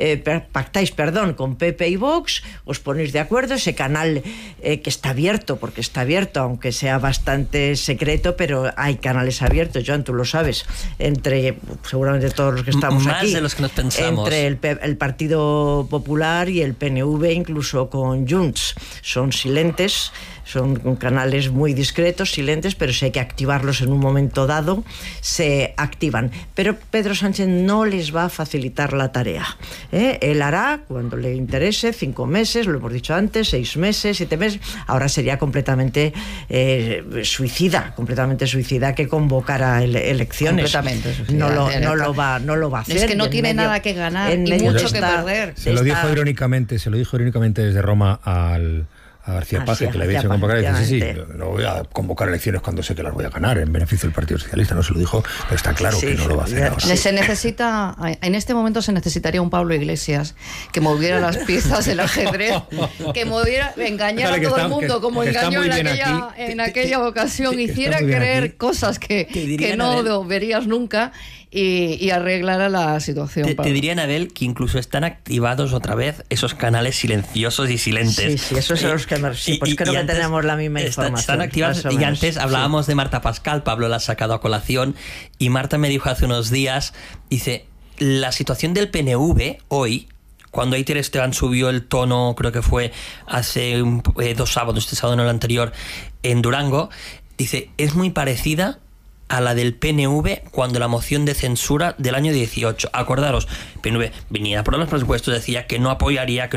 [SPEAKER 4] con PP y Vox, os ponéis de acuerdo, ese canal que está abierto, porque está abierto, aunque sea bastante secreto, pero hay canales abiertos, Joan, tú lo sabes, entre seguramente todos los que estamos
[SPEAKER 5] más
[SPEAKER 4] aquí,
[SPEAKER 5] de los que nos pensamos,
[SPEAKER 4] entre el Partido Popular y el PNV, incluso con Junts, son silentes. Son canales muy discretos, silentes, pero si hay que activarlos en un momento dado, se activan. Pero Pedro Sánchez no les va a facilitar la tarea. Él hará, cuando le interese, 5 meses, lo hemos dicho antes, 6 meses, 7 meses. Ahora sería completamente suicida que convocara elecciones.
[SPEAKER 1] Completamente suicida.
[SPEAKER 4] No lo va a hacer.
[SPEAKER 1] Es que no tiene nada que ganar y mucho que perder.
[SPEAKER 3] Se lo dijo irónicamente desde Roma a García Paje, que le había hecho convocar, y dice, sí, no voy a convocar elecciones cuando sé que las voy a ganar en beneficio del Partido Socialista. No se lo dijo, pero está claro que no lo va a hacer ahora.
[SPEAKER 1] En este momento se necesitaría un Pablo Iglesias que moviera las piezas del ajedrez, que engañara a todo el mundo, como engañó en aquella ocasión, hiciera creer cosas que no verías nunca y arreglara la situación.
[SPEAKER 5] Te diría, Anabel, que incluso están activados otra vez esos canales silenciosos y silentes.
[SPEAKER 4] Sí, esos son los que pues creo que tenemos la misma información.
[SPEAKER 5] Están activados, y antes hablábamos de Marta Pascal, Pablo la ha sacado a colación, y Marta me dijo hace unos días, dice, la situación del PNV hoy, cuando Aiter Esteban subió el tono, creo que fue hace 2 sábados, este sábado no el anterior, en Durango, dice, es muy parecida a la del PNV cuando la moción de censura del año 18. Acordaros, PNV venía por los presupuestos, decía que no apoyaría,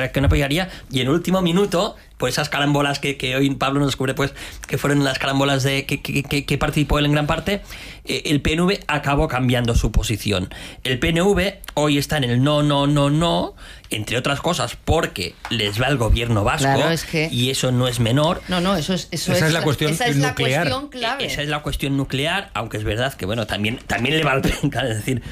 [SPEAKER 5] y en último minuto, pues esas carambolas que hoy Pablo nos descubre, pues que fueron las carambolas de que participó él en gran parte, el PNV acabó cambiando su posición. El PNV hoy está en el no, entre otras cosas porque les va el gobierno vasco,
[SPEAKER 1] claro,
[SPEAKER 5] y eso no es menor.
[SPEAKER 1] Esa
[SPEAKER 3] es la cuestión nuclear.
[SPEAKER 1] Clave.
[SPEAKER 5] Esa es la cuestión nuclear, aunque es verdad que bueno, también le va al PNV, es decir,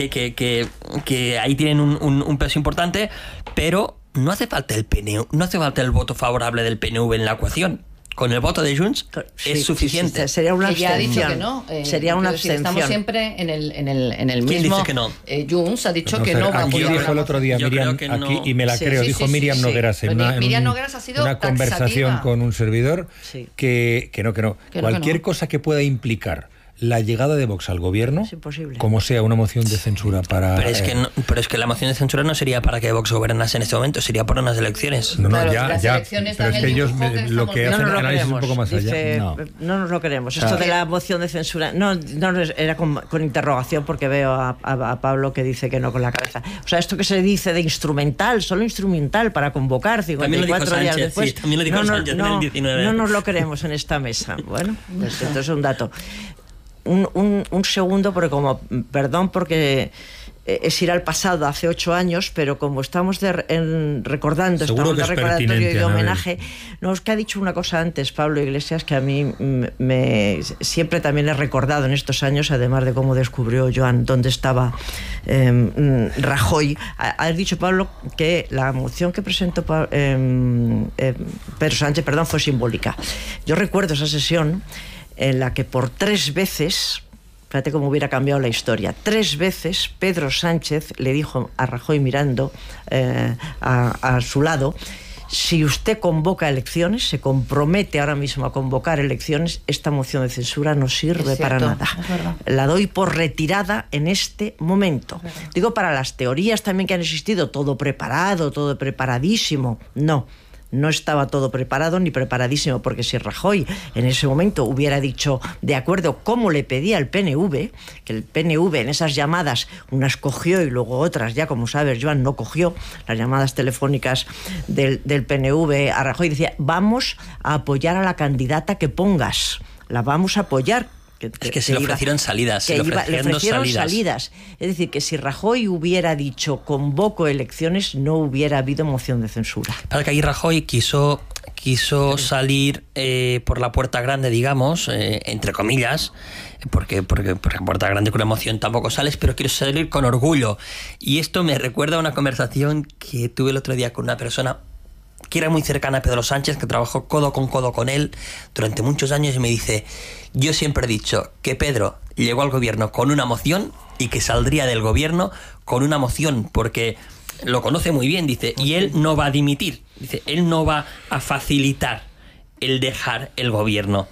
[SPEAKER 5] que ahí tienen un peso importante, pero no hace falta el voto favorable del PNV en la ecuación. con el voto de Junts es suficiente.
[SPEAKER 4] Sí, sería una
[SPEAKER 1] abstención.
[SPEAKER 4] abstención.
[SPEAKER 1] Ya ha dicho que no.
[SPEAKER 4] Sería una abstención.
[SPEAKER 1] Estamos siempre en el mismo.
[SPEAKER 5] ¿Quién dice que no?
[SPEAKER 1] Junts ha dicho
[SPEAKER 3] No
[SPEAKER 1] que
[SPEAKER 3] sé,
[SPEAKER 1] no va a
[SPEAKER 3] aquí
[SPEAKER 1] apoyar.
[SPEAKER 3] dijo el otro día
[SPEAKER 5] Yo
[SPEAKER 3] Miriam,
[SPEAKER 5] creo que no.
[SPEAKER 3] aquí, y me la creo, dijo Miriam Nogueras en
[SPEAKER 1] Miriam Nogueras ha sido
[SPEAKER 3] una conversación
[SPEAKER 1] taxativa.
[SPEAKER 3] con un servidor
[SPEAKER 4] Sí.
[SPEAKER 3] que no. Cualquier cosa que pueda implicar la llegada de Vox al gobierno,
[SPEAKER 4] Es imposible.
[SPEAKER 3] como sea una moción de censura para...
[SPEAKER 5] Pero es que la moción de censura no sería para que Vox gobernase en este momento, sería por unas elecciones.
[SPEAKER 3] No,
[SPEAKER 1] Claro,
[SPEAKER 3] ya,
[SPEAKER 1] las
[SPEAKER 3] ya,
[SPEAKER 1] elecciones
[SPEAKER 3] pero
[SPEAKER 1] dan
[SPEAKER 3] es que
[SPEAKER 1] el
[SPEAKER 3] ellos
[SPEAKER 1] dibujo que
[SPEAKER 3] lo
[SPEAKER 1] estamos
[SPEAKER 3] que
[SPEAKER 1] viendo.
[SPEAKER 3] hacen
[SPEAKER 4] No nos lo
[SPEAKER 3] análisis un
[SPEAKER 4] queremos.
[SPEAKER 3] poco más allá.
[SPEAKER 4] Dice,
[SPEAKER 2] No.
[SPEAKER 4] no nos lo queremos. Esto de la moción de censura, no era con interrogación, porque veo a Pablo que dice que no con la cabeza. O sea, esto que se dice de instrumental, solo instrumental para convocar 54 días
[SPEAKER 5] Sánchez,
[SPEAKER 4] después.
[SPEAKER 5] sí, también lo dijo Sánchez en el 19.
[SPEAKER 4] No nos lo queremos en esta mesa. Bueno, pues entonces un dato. Un segundo, porque perdón, porque es ir al pasado, hace 8 años, pero como estamos recordando,
[SPEAKER 3] Seguro
[SPEAKER 4] estamos
[SPEAKER 3] que
[SPEAKER 4] de
[SPEAKER 3] es
[SPEAKER 4] recordatorio
[SPEAKER 3] pertinente,
[SPEAKER 4] y de
[SPEAKER 3] Anabel.
[SPEAKER 4] homenaje, no, es que ha dicho una cosa antes Pablo Iglesias que a mí siempre también he recordado en estos años, además de cómo descubrió Joan dónde estaba Rajoy. Ha dicho Pablo que la moción que presentó Pedro Sánchez, fue simbólica. Yo recuerdo esa sesión en la que por 3 veces, fíjate cómo hubiera cambiado la historia, 3 veces Pedro Sánchez le dijo a Rajoy mirando a su lado: si usted convoca elecciones, se compromete ahora mismo a convocar elecciones, esta moción de censura no sirve para nada. La doy por retirada en este momento. Digo, para las teorías también que han existido, todo preparado, todo preparadísimo, no estaba todo preparado ni preparadísimo, porque si Rajoy en ese momento hubiera dicho de acuerdo como le pedía el PNV, que el PNV en esas llamadas unas cogió y luego otras ya, como sabes, Joan, no cogió las llamadas telefónicas del PNV a Rajoy, decía: vamos a apoyar a la candidata que pongas, la vamos a apoyar.
[SPEAKER 5] Es que se le ofrecieron salidas.
[SPEAKER 4] Le ofrecieron salidas. Es decir, que si Rajoy hubiera dicho convoco elecciones, no hubiera habido moción de censura.
[SPEAKER 5] Para que ahí Rajoy quiso salir por la puerta grande, digamos, entre comillas, porque por puerta grande con emoción tampoco sales, pero quiero salir con orgullo. Y esto me recuerda a una conversación que tuve el otro día con una persona que era muy cercana a Pedro Sánchez, que trabajó codo con él durante muchos años, y me dice: yo siempre he dicho que Pedro llegó al gobierno con una moción y que saldría del gobierno con una moción, porque lo conoce muy bien, dice, y él no va a dimitir, dice, él no va a facilitar el dejar el gobierno.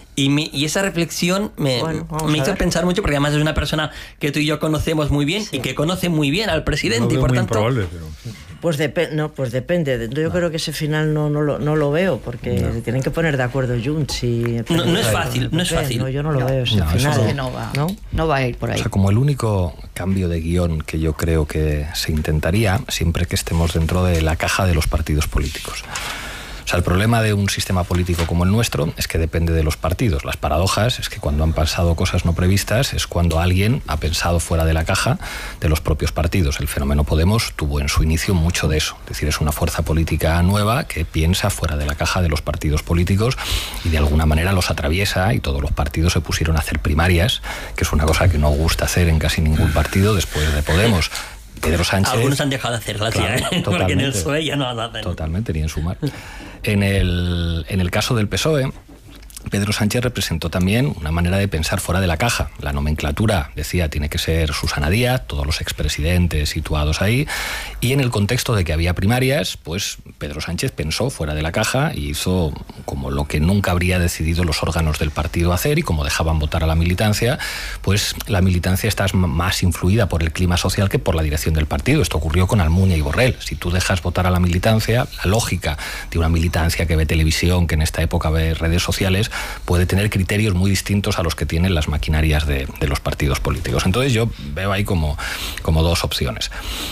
[SPEAKER 5] Y esa reflexión me hizo pensar mucho, porque además es una persona que tú y yo conocemos muy bien, y que conoce muy bien al presidente, y por tanto...
[SPEAKER 3] Improbable, pero...
[SPEAKER 4] Pues depende. Yo creo que ese final no lo veo, porque tienen que poner de acuerdo Junts y...
[SPEAKER 5] No es fácil.
[SPEAKER 4] Yo no lo veo ese final.
[SPEAKER 1] Es que no va a ir por ahí.
[SPEAKER 2] O sea, como el único cambio de guión que yo creo que se intentaría, siempre que estemos dentro de la caja de los partidos políticos. O sea, el problema de un sistema político como el nuestro es que depende de los partidos. Las paradojas es que cuando han pasado cosas no previstas es cuando alguien ha pensado fuera de la caja de los propios partidos. El fenómeno Podemos tuvo en su inicio mucho de eso. Es decir, es una fuerza política nueva que piensa fuera de la caja de los partidos políticos y de alguna manera los atraviesa, y todos los partidos se pusieron a hacer primarias, que es una cosa que no gusta hacer en casi ningún partido después de Podemos. Pedro Sánchez...
[SPEAKER 5] Algunos han dejado de hacerla, claro, porque en el PSOE ya no hacen.
[SPEAKER 2] Totalmente, ni en Sumar. En el caso del PSOE, Pedro Sánchez representó también una manera de pensar fuera de la caja. La nomenclatura, decía, tiene que ser Susana Díaz, todos los expresidentes situados ahí, y en el contexto de que había primarias, pues Pedro Sánchez pensó fuera de la caja y hizo como lo que nunca habría decidido los órganos del partido hacer, y como dejaban votar a la militancia, pues la militancia está más influida por el clima social que por la dirección del partido. Esto ocurrió con Almunia y Borrell. Si tú dejas votar a la militancia, la lógica de una militancia que ve televisión, que en esta época ve redes sociales, puede tener criterios muy distintos a los que tienen las maquinarias de los partidos políticos. Entonces yo veo ahí como 2 opciones,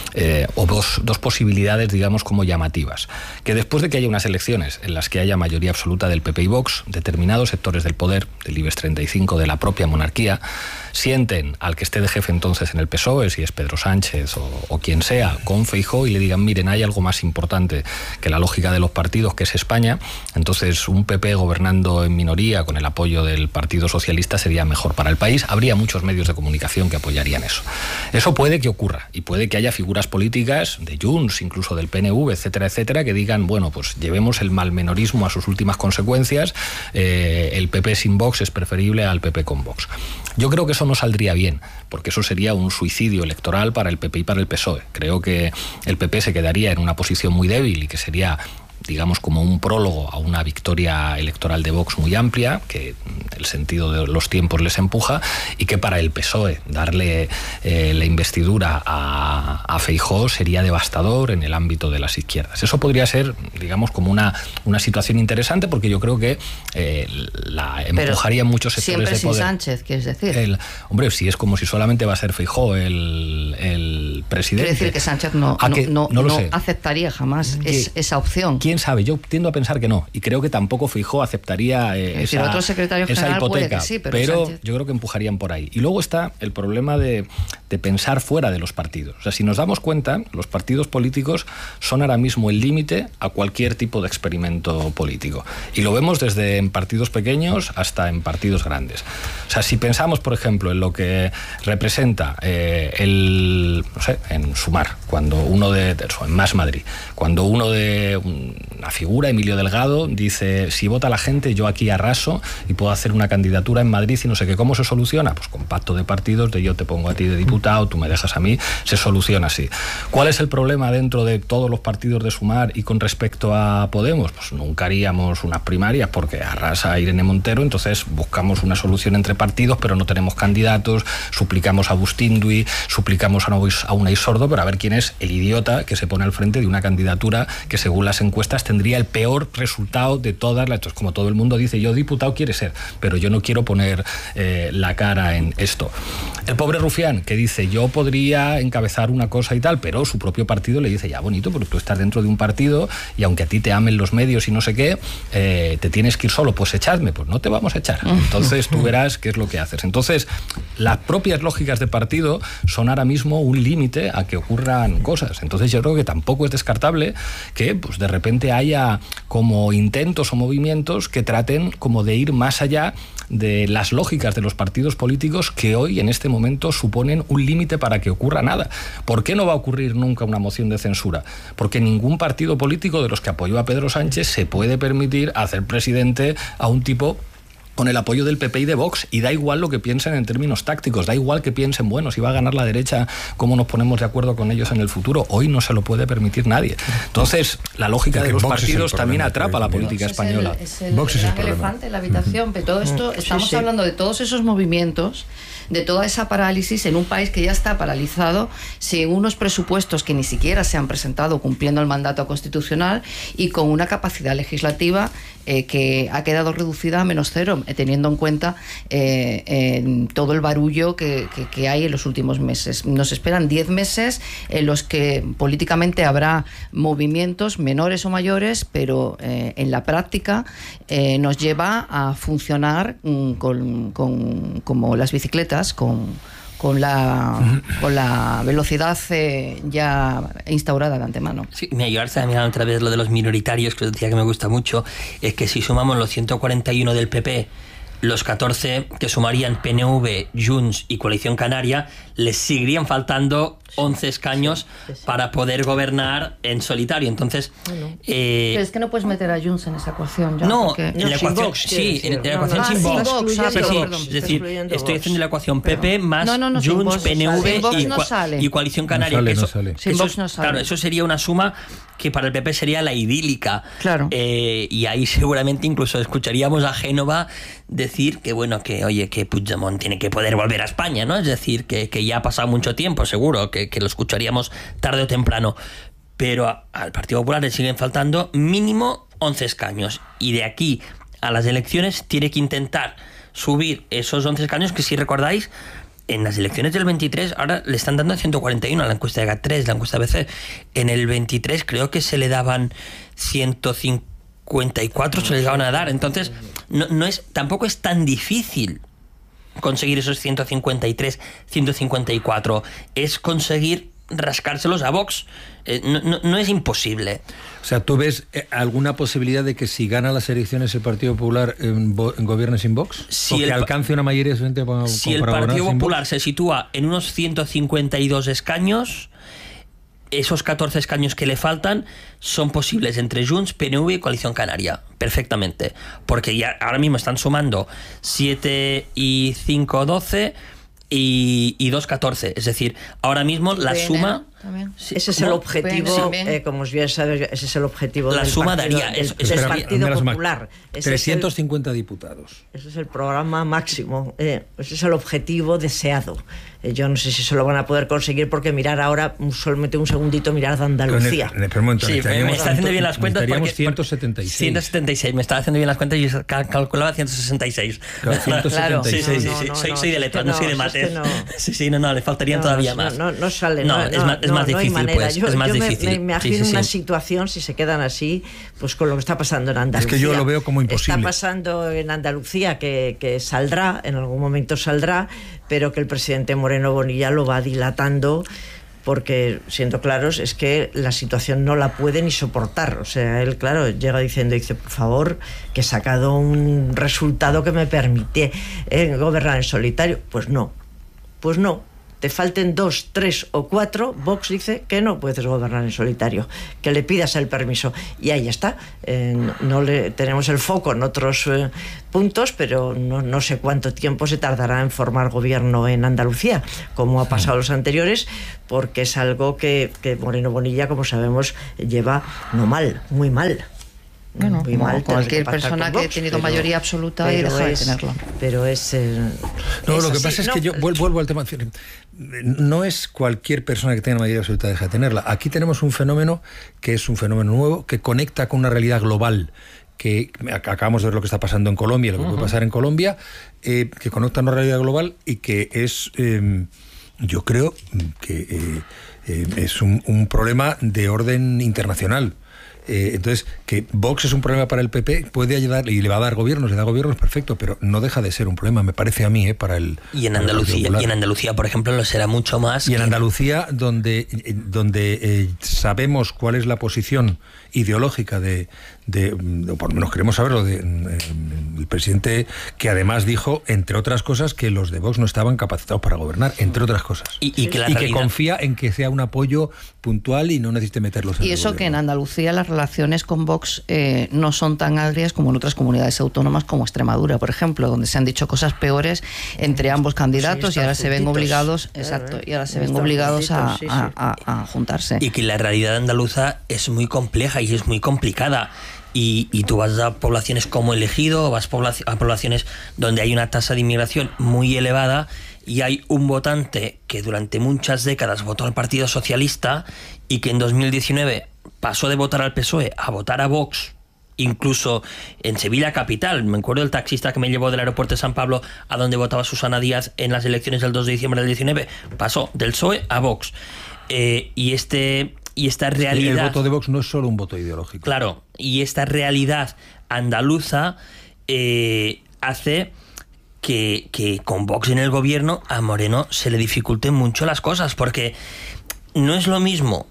[SPEAKER 2] o dos posibilidades, digamos, como llamativas. Que después de que haya unas elecciones en las que haya mayoría absoluta del PP y Vox, determinados sectores del poder, del IBEX 35, de la propia monarquía, sienten al que esté de jefe entonces en el PSOE, si es Pedro Sánchez o quien sea, con Feijóo, y le digan: miren, hay algo más importante que la lógica de los partidos, que es España. Entonces un PP gobernando en minoría con el apoyo del Partido Socialista sería mejor para el país. Habría muchos medios de comunicación que apoyarían eso. Eso puede que ocurra, y puede que haya figuras políticas de Junts, incluso del PNV, etcétera, etcétera, que digan, bueno, pues llevemos el malmenorismo a sus últimas consecuencias, el PP sin Vox es preferible al PP con Vox. Yo creo que eso no saldría bien, porque eso sería un suicidio electoral para el PP y para el PSOE. Creo que el PP se quedaría en una posición muy débil y que sería, digamos, como un prólogo a una victoria electoral de Vox muy amplia, que el sentido de los tiempos les empuja, y que para el PSOE darle la investidura a Feijóo sería devastador en el ámbito de las izquierdas. Eso podría ser, digamos, como una situación interesante, porque yo creo que la empujaría en muchos sectores
[SPEAKER 1] siempre
[SPEAKER 2] de poder.
[SPEAKER 1] Sin Sánchez, ¿quieres decir?
[SPEAKER 2] Hombre, si es como si solamente va a ser Feijóo el presidente.
[SPEAKER 1] Quiere decir que Sánchez no aceptaría jamás esa opción.
[SPEAKER 2] ¿Quién sabe? Yo tiendo a pensar que no, y creo que tampoco Feijóo aceptaría
[SPEAKER 1] otro secretario general
[SPEAKER 2] hipoteca,
[SPEAKER 1] puede que sí, pero Sánchez...
[SPEAKER 2] yo creo que empujarían por ahí. Y luego está el problema de pensar fuera de los partidos. O sea, si nos damos cuenta, los partidos políticos son ahora mismo el límite a cualquier tipo de experimento político. Y lo vemos desde en partidos pequeños hasta en partidos grandes. O sea, si pensamos, por ejemplo, en lo que representa en Sumar, en Más Madrid, cuando una figura, Emilio Delgado, dice, si vota la gente, yo aquí arraso y puedo hacer una candidatura en Madrid y no sé qué. ¿Cómo se soluciona? Pues con pacto de partidos, de yo te pongo a ti de diputado, tú me dejas a mí, se soluciona así. ¿Cuál es el problema dentro de todos los partidos de Sumar y con respecto a Podemos? Pues nunca haríamos unas primarias porque arrasa Irene Montero, entonces buscamos una solución entre partidos, pero no tenemos candidatos, suplicamos a Bustindui, suplicamos a Unai Sordo, pero a ver quién es el idiota que se pone al frente de una candidatura que según las encuestas tendría el peor resultado de todas las... Entonces, como todo el mundo dice, yo diputado quiere ser, pero yo no quiero poner la cara en esto. El pobre Rufián, que dice, yo podría encabezar una cosa y tal, pero su propio partido le dice, ya bonito, pero tú estás dentro de un partido y aunque a ti te amen los medios y no sé qué, te tienes que ir solo, pues echadme, pues no te vamos a echar. Entonces tú verás qué es lo que haces. Entonces, las propias lógicas de partido son ahora mismo un límite a que ocurran cosas. Entonces yo creo que tampoco es descartable que pues de repente haya como intentos o movimientos que traten como de ir más allá de las lógicas de los partidos políticos que hoy en este momento suponen un límite para que ocurra nada. ¿Por qué no va a ocurrir nunca una moción de censura? Porque ningún partido político de los que apoyó a Pedro Sánchez se puede permitir hacer presidente a un tipo con el apoyo del PP y de Vox, y da igual lo que piensen en términos tácticos, da igual que piensen, bueno, si va a ganar la derecha, cómo nos ponemos de acuerdo con ellos en el futuro. Hoy no se lo puede permitir nadie. Entonces, la lógica de los partidos también atrapa a la política española.
[SPEAKER 1] Vox es el elefante en la habitación, pero todo esto, estamos hablando de todos esos movimientos, de toda esa parálisis en un país que ya está paralizado, sin unos presupuestos que ni siquiera se han presentado cumpliendo el mandato constitucional y con una capacidad legislativa que ha quedado reducida a -0, teniendo en cuenta todo el barullo que hay en los últimos meses. Nos esperan 10 meses en los que políticamente habrá movimientos menores o mayores, pero en la práctica nos lleva a funcionar como las bicicletas, con la velocidad ya instaurada de antemano.
[SPEAKER 5] Sí, me ayudarse a mirar otra vez lo de los minoritarios, que os decía que me gusta mucho, es que si sumamos los 141 del PP, los 14 que sumarían PNV, Junts y Coalición Canaria, les seguirían faltando 11 escaños para poder gobernar en solitario. Entonces,
[SPEAKER 1] pero es que no puedes meter a Junts en esa ecuación. Ya,
[SPEAKER 5] no,
[SPEAKER 1] porque...
[SPEAKER 5] en la ecuación, sí, en la ecuación sin Vox. Es decir, estoy haciendo la ecuación PP más Junts, PNV y Coalición Canaria.
[SPEAKER 1] Sin Vox no sale.
[SPEAKER 5] Claro, eso sería una suma que para el PP sería la idílica.
[SPEAKER 1] Claro.
[SPEAKER 5] Y ahí seguramente incluso escucharíamos a Génova decir que, bueno, que oye, que Puigdemont tiene que poder volver a España, ¿no? Es decir, que ya ha pasado mucho tiempo, seguro, que lo escucharíamos tarde o temprano. Pero al Partido Popular le siguen faltando mínimo 11 escaños. Y de aquí a las elecciones tiene que intentar subir esos 11 escaños que, si recordáis, en las elecciones del 23 ahora le están dando 141 a la encuesta de GAT3, la encuesta ABC. En el 23 creo que se le daban 154, se le llegaban a dar. Entonces, tampoco es tan difícil conseguir esos 153, 154. Es conseguir rascárselos a Vox. No es imposible.
[SPEAKER 3] O sea, ¿tú ves alguna posibilidad de que si gana las elecciones el Partido Popular gobierne sin Vox?
[SPEAKER 5] Si
[SPEAKER 3] ¿O que alcance una mayoría suficiente para
[SPEAKER 5] si el Partido Popular se sitúa en unos 152 escaños, esos 14 escaños que le faltan son posibles entre Junts, PNV y Coalición Canaria, perfectamente, porque ya ahora mismo están sumando 7 y 5, 12 y 2, 14, es decir, ahora mismo la suma...
[SPEAKER 4] Sí, ese es el objetivo, como bien sabes, ese es el objetivo
[SPEAKER 5] la
[SPEAKER 4] del
[SPEAKER 5] suma
[SPEAKER 4] partido,
[SPEAKER 5] daría
[SPEAKER 4] del Partido Popular.
[SPEAKER 3] 350 diputados.
[SPEAKER 4] Ese es el programa máximo, ese es el objetivo deseado. Yo no sé si se lo van a poder conseguir, porque mirar ahora, solamente un segundito, mirar de Andalucía.
[SPEAKER 5] Me está haciendo bien las cuentas porque
[SPEAKER 3] 176.
[SPEAKER 5] 176, me estaba haciendo bien las cuentas y calculaba 166.
[SPEAKER 3] Claro,
[SPEAKER 5] sí, soy de letras, no soy de mates. No, le faltarían todavía más.
[SPEAKER 4] No sale,
[SPEAKER 5] es más difícil, pues.
[SPEAKER 4] Yo
[SPEAKER 5] es más difícil.
[SPEAKER 4] Me imagino una situación, si se quedan así, pues con lo que está pasando en Andalucía.
[SPEAKER 3] Es que yo lo veo como imposible.
[SPEAKER 4] Está pasando en Andalucía que saldrá, en algún momento saldrá, pero que el presidente Moreno Bonilla lo va dilatando, porque, siendo claros, es que la situación no la puede ni soportar. O sea, él, claro, dice, por favor, que he sacado un resultado que me permite gobernar en solitario. Pues no. Te falten 2, 3 o 4, Vox dice que no puedes gobernar en solitario, que le pidas el permiso. Y ahí está. Tenemos el foco en otros puntos, pero no sé cuánto tiempo se tardará en formar gobierno en Andalucía, como ha pasado los anteriores, porque es algo que Moreno Bonilla, como sabemos, lleva muy mal.
[SPEAKER 1] Bueno, muy mal, cualquier persona que ha tenido mayoría absoluta y deja de tenerla.
[SPEAKER 4] Pero es...
[SPEAKER 3] lo que pasa es que yo vuelvo al tema. No es cualquier persona que tenga mayoría absoluta deja de tenerla. Aquí tenemos un fenómeno que es un fenómeno nuevo, que conecta con una realidad global, que acabamos de ver lo que está pasando en Colombia, lo que puede pasar en Colombia, que conecta una realidad global y que es, yo creo, que es un problema de orden internacional. Entonces, que Vox es un problema para el PP, puede ayudar y le va a dar gobiernos, perfecto, pero no deja de ser un problema, me parece a mí, para el...
[SPEAKER 5] Y en Andalucía, por ejemplo, lo será mucho más.
[SPEAKER 3] Y en Andalucía, donde sabemos cuál es la posición ideológica o por lo menos queremos saberlo, el presidente, que además dijo, entre otras cosas, que los de Vox no estaban capacitados para gobernar, entre otras cosas.
[SPEAKER 5] Y que
[SPEAKER 3] confía en que sea un apoyo puntual y no necesite meterlos en el
[SPEAKER 1] eso
[SPEAKER 3] gobierno.
[SPEAKER 1] Que en Andalucía las relaciones con Vox no son tan agrias como en otras comunidades autónomas, como Extremadura, por ejemplo, donde se han dicho cosas peores entre ambos candidatos, y ahora se ven obligados, a juntarse.
[SPEAKER 5] Y que la realidad andaluza es muy compleja y es muy complicada. Y tú vas a poblaciones como El Ejido, vas a poblaciones donde hay una tasa de inmigración muy elevada, y hay un votante que durante muchas décadas votó al Partido Socialista y que en 2019 pasó de votar al PSOE a votar a Vox, incluso en Sevilla capital. Me acuerdo del taxista que me llevó del aeropuerto de San Pablo a donde votaba Susana Díaz en las elecciones del 2 de diciembre del 19, pasó del PSOE a Vox. Y esta realidad...
[SPEAKER 3] El voto de Vox no es solo un voto ideológico.
[SPEAKER 5] Claro, y esta realidad andaluza hace que con Vox en el gobierno a Moreno se le dificulten mucho las cosas, porque no es lo mismo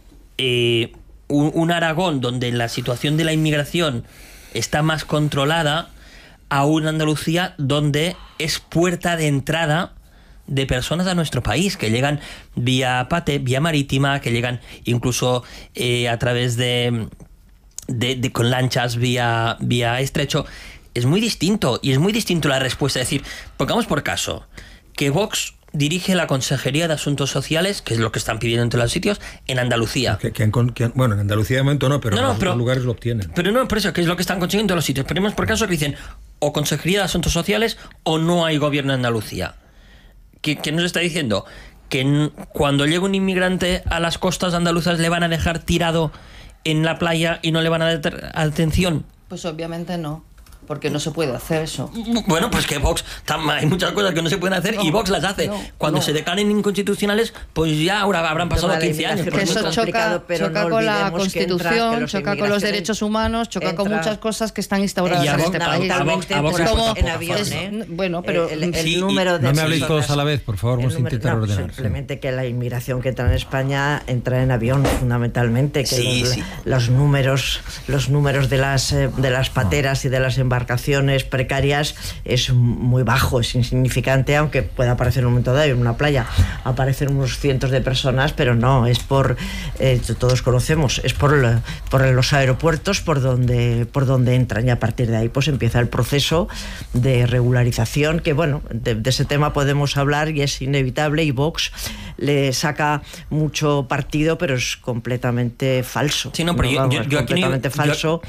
[SPEAKER 5] un Aragón donde la situación de la inmigración está más controlada a una Andalucía donde es puerta de entrada de personas a nuestro país, que llegan vía PATE, vía marítima, que llegan incluso a través de con lanchas vía estrecho. Es muy distinto, y es muy distinto la respuesta. Es decir, pongamos por caso que Vox dirige la Consejería de Asuntos Sociales, que es lo que están pidiendo en todos los sitios, en Andalucía.
[SPEAKER 3] Bueno, en Andalucía de momento no, pero en otros lugares lo obtienen.
[SPEAKER 5] Pero no, por eso, que es lo que están consiguiendo en todos los sitios. Ponemos por caso que dicen o Consejería de Asuntos Sociales o no hay gobierno en Andalucía. ¿Qué nos está diciendo? Que cuando llega un inmigrante a las costas andaluzas le van a dejar tirado en la playa y no le van a dar atención.
[SPEAKER 1] Pues obviamente no, porque no se puede hacer eso.
[SPEAKER 5] Bueno, pues que Vox, hay muchas cosas que no se pueden hacer y Vox las hace. Cuando se declaren inconstitucionales, pues ya ahora habrán pasado 15 años.
[SPEAKER 1] Que eso choca con la Constitución, choca con los derechos humanos, choca con muchas cosas que están instauradas en este país.
[SPEAKER 4] En avión,
[SPEAKER 1] bueno, pero
[SPEAKER 4] el número de...
[SPEAKER 3] No me habléis todos a la vez, por favor, vamos a intentar ordenar.
[SPEAKER 4] Simplemente que la inmigración que entra en España entra en avión, fundamentalmente, que los números de las pateras y de las embarcaciones embarcaciones precarias es muy bajo, es insignificante, aunque pueda aparecer en un momento dado en una playa aparecen unos cientos de personas, pero no, es por, todos conocemos, es por los aeropuertos por donde entran, y a partir de ahí pues empieza el proceso de regularización, que bueno, de ese tema podemos hablar y es inevitable, y Vox le saca mucho partido, pero es completamente falso.
[SPEAKER 5] Sí, no, pero
[SPEAKER 4] es completamente falso.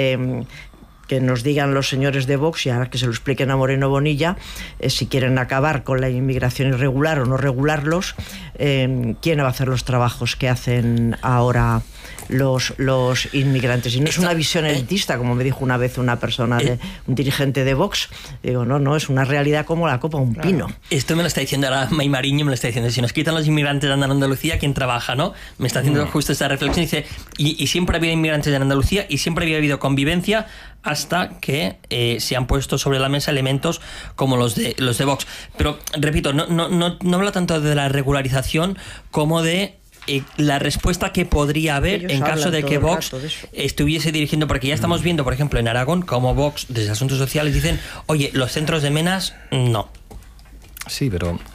[SPEAKER 4] Que nos digan los señores de Vox, y ahora que se lo expliquen a Moreno Bonilla, si quieren acabar con la inmigración irregular o no regularlos, quién va a hacer los trabajos que hacen ahora los inmigrantes. Y no es una visión elitista, como me dijo una vez una persona, un dirigente de Vox. Digo, no, es una realidad como la copa de un pino.
[SPEAKER 5] Esto me lo está diciendo ahora May Mariño, me lo está diciendo, si nos quitan los inmigrantes de Andalucía, ¿quién trabaja, no? Me está haciendo justo esta reflexión, dice, y siempre ha habido inmigrantes en Andalucía, y siempre había habido convivencia, hasta que se han puesto sobre la mesa elementos como los de Vox. Pero, repito, no habla tanto de la regularización como de la respuesta que podría haber en caso de que Vox estuviese dirigiendo, porque ya estamos viendo, por ejemplo, en Aragón, como Vox, desde Asuntos Sociales, dicen, oye, los centros de menas, no.
[SPEAKER 2] Sí, pero... O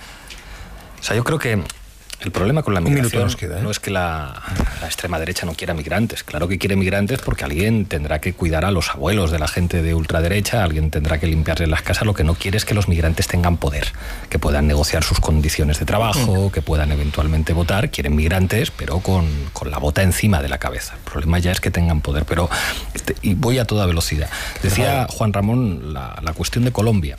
[SPEAKER 2] sea, yo creo que el problema con la migración no es que la extrema derecha no quiera migrantes. Claro que quiere migrantes porque alguien tendrá que cuidar a los abuelos de la gente de ultraderecha, alguien tendrá que limpiarles las casas. Lo que no quiere es que los migrantes tengan poder, que puedan negociar sus condiciones de trabajo, que puedan eventualmente votar. Quieren migrantes, pero con la bota encima de la cabeza. El problema ya es que tengan poder. Pero y voy a toda velocidad. Decía Juan Ramón la cuestión de Colombia.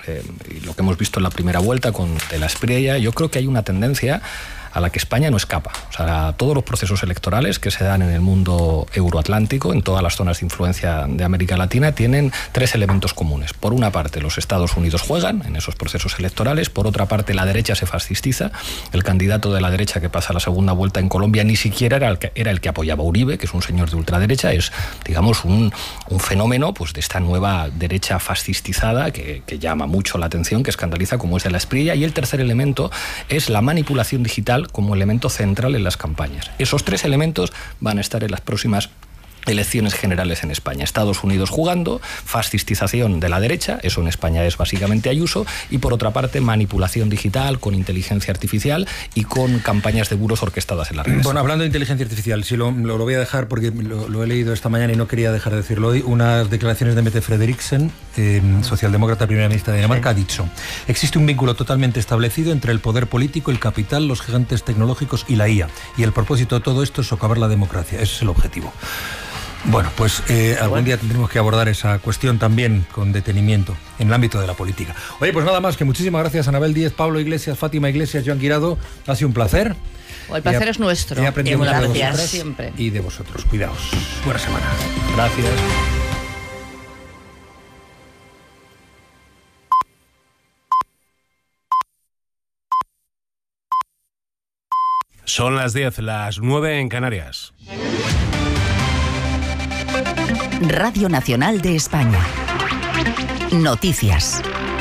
[SPEAKER 2] Y lo que hemos visto en la primera vuelta con De la Espriella, yo creo que hay una tendencia a la que España no escapa. O sea, todos los procesos electorales que se dan en el mundo euroatlántico, en todas las zonas de influencia de América Latina, tienen tres elementos comunes. Por una parte, los Estados Unidos juegan en esos procesos electorales. Por otra parte, la derecha se fascistiza. El candidato de la derecha que pasa a la segunda vuelta en Colombia ni siquiera era el que apoyaba a Uribe, que es un señor de ultraderecha. Es, digamos, un fenómeno pues, de esta nueva derecha fascistizada que llama mucho la atención, que escandaliza, como es De la Espriella. Y el tercer elemento es la manipulación digital como elemento central en las campañas. Esos tres elementos van a estar en las próximas elecciones generales en España. Estados Unidos jugando, fascistización de la derecha, eso en España es básicamente Ayuso, y por otra parte manipulación digital con inteligencia artificial y con campañas de bulos orquestadas en las redes.
[SPEAKER 3] Bueno, hablando de inteligencia artificial, sí lo voy a dejar porque lo he leído esta mañana y no quería dejar de decirlo hoy, unas declaraciones de Mette Frederiksen, socialdemócrata primera ministra de Dinamarca, ha dicho: existe un vínculo totalmente establecido entre el poder político, el capital, los gigantes tecnológicos y la IA, y el propósito de todo esto es socavar la democracia. Ese es el objetivo. Bueno, pues algún día tendremos que abordar esa cuestión también con detenimiento en el ámbito de la política. Oye, pues nada más, que muchísimas gracias Anabel Díez, Pablo Iglesias, Fátima Iglesias, Joan Guirado. Ha sido un placer.
[SPEAKER 1] El placer es nuestro.
[SPEAKER 3] He aprendido mucho de vosotros
[SPEAKER 1] siempre.
[SPEAKER 3] Y de vosotros. Cuidaos. Buena semana.
[SPEAKER 2] Gracias.
[SPEAKER 6] Son las 10, las 9 en Canarias.
[SPEAKER 7] Radio Nacional de España. Noticias.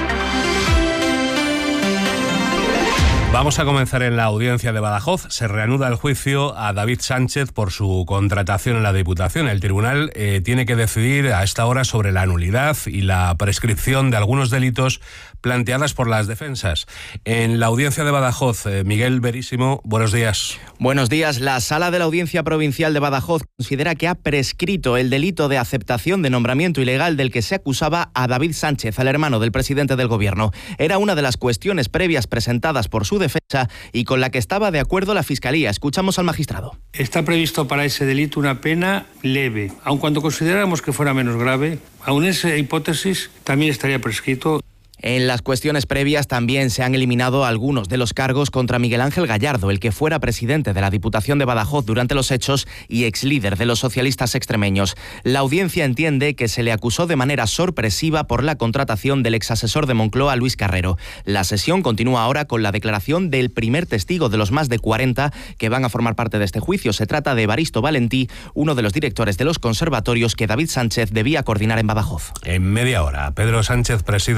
[SPEAKER 6] Vamos a comenzar en la audiencia de Badajoz. Se reanuda el juicio a David Sánchez por su contratación en la Diputación. El tribunal tiene que decidir a esta hora sobre la nulidad y la prescripción de algunos delitos planteadas por las defensas. En la audiencia de Badajoz, Miguel Verísimo, buenos días.
[SPEAKER 8] Buenos días. La Sala de la Audiencia Provincial de Badajoz considera que ha prescrito el delito de aceptación de nombramiento ilegal del que se acusaba a David Sánchez, al hermano del presidente del Gobierno. Era una de las cuestiones previas presentadas por su defensa y con la que estaba de acuerdo la Fiscalía. Escuchamos al magistrado.
[SPEAKER 9] Está previsto para ese delito una pena leve. Aun cuando consideráramos que fuera menos grave, aun esa hipótesis también estaría prescrito.
[SPEAKER 8] En las cuestiones previas también se han eliminado algunos de los cargos contra Miguel Ángel Gallardo, el que fuera presidente de la Diputación de Badajoz durante los hechos y exlíder de los socialistas extremeños. La audiencia entiende que se le acusó de manera sorpresiva por la contratación del exasesor de Moncloa, Luis Carrero. La sesión continúa ahora con la declaración del primer testigo de los más de 40 que van a formar parte de este juicio. Se trata de Evaristo Valentí, uno de los directores de los conservatorios que David Sánchez debía coordinar en Badajoz.
[SPEAKER 6] En media hora, Pedro Sánchez preside la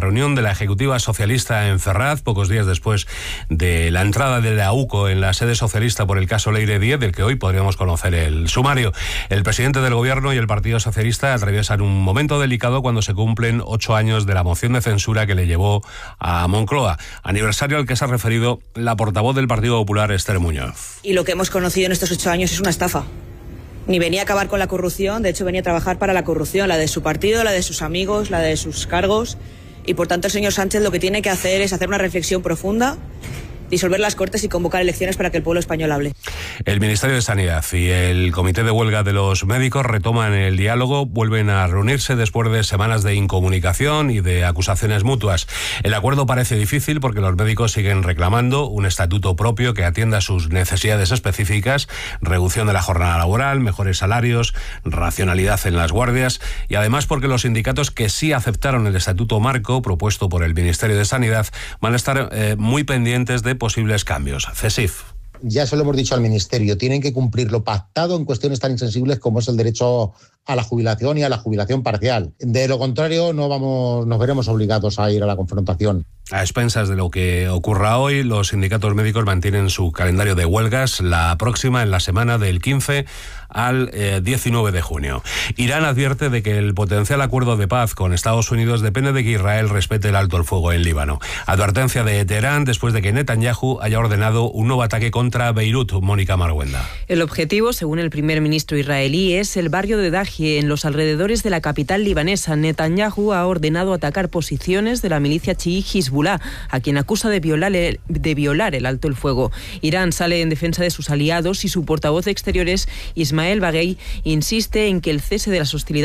[SPEAKER 6] reunión de la Ejecutiva Socialista en Ferraz, pocos días después de la entrada de la UCO en la sede socialista por el caso Leire 10, del que hoy podríamos conocer el sumario. El presidente del Gobierno y el Partido Socialista atraviesan un momento delicado cuando se cumplen 8 años de la moción de censura que le llevó a Moncloa, aniversario al que se ha referido la portavoz del Partido Popular, Esther Muñoz.
[SPEAKER 10] Y lo que hemos conocido en estos 8 años es una estafa. Ni venía a acabar con la corrupción, de hecho venía a trabajar para la corrupción, la de su partido, la de sus amigos, la de sus cargos. Y por tanto el señor Sánchez lo que tiene que hacer es hacer una reflexión profunda, disolver las Cortes y convocar elecciones para que el pueblo español hable.
[SPEAKER 6] El Ministerio de Sanidad y el Comité de Huelga de los Médicos retoman el diálogo, vuelven a reunirse después de semanas de incomunicación y de acusaciones mutuas. El acuerdo parece difícil porque los médicos siguen reclamando un estatuto propio que atienda sus necesidades específicas, reducción de la jornada laboral, mejores salarios, racionalidad en las guardias y además porque los sindicatos que sí aceptaron el estatuto marco propuesto por el Ministerio de Sanidad van a estar muy pendientes de posibles cambios. CESIF.
[SPEAKER 11] Ya se lo hemos dicho al Ministerio, tienen que cumplir lo pactado en cuestiones tan insensibles como es el derecho a la jubilación y a la jubilación parcial. De lo contrario, nos veremos obligados a ir a la confrontación.
[SPEAKER 6] A expensas de lo que ocurra hoy, los sindicatos médicos mantienen su calendario de huelgas, la próxima en la semana del 15 al 19 de junio. Irán advierte de que el potencial acuerdo de paz con Estados Unidos depende de que Israel respete el alto el fuego en Líbano. Advertencia de Teherán después de que Netanyahu haya ordenado un nuevo ataque contra Beirut. Mónica Marguenda.
[SPEAKER 12] El objetivo, según el primer ministro israelí, es el barrio de Dahie, en los alrededores de la capital libanesa. Netanyahu ha ordenado atacar posiciones de la milicia chií Hezbollah, a quien acusa de violar el alto el fuego. Irán sale en defensa de sus aliados y su portavoz de Exteriores, Ismael Baghei, insiste en que el cese de las hostilidades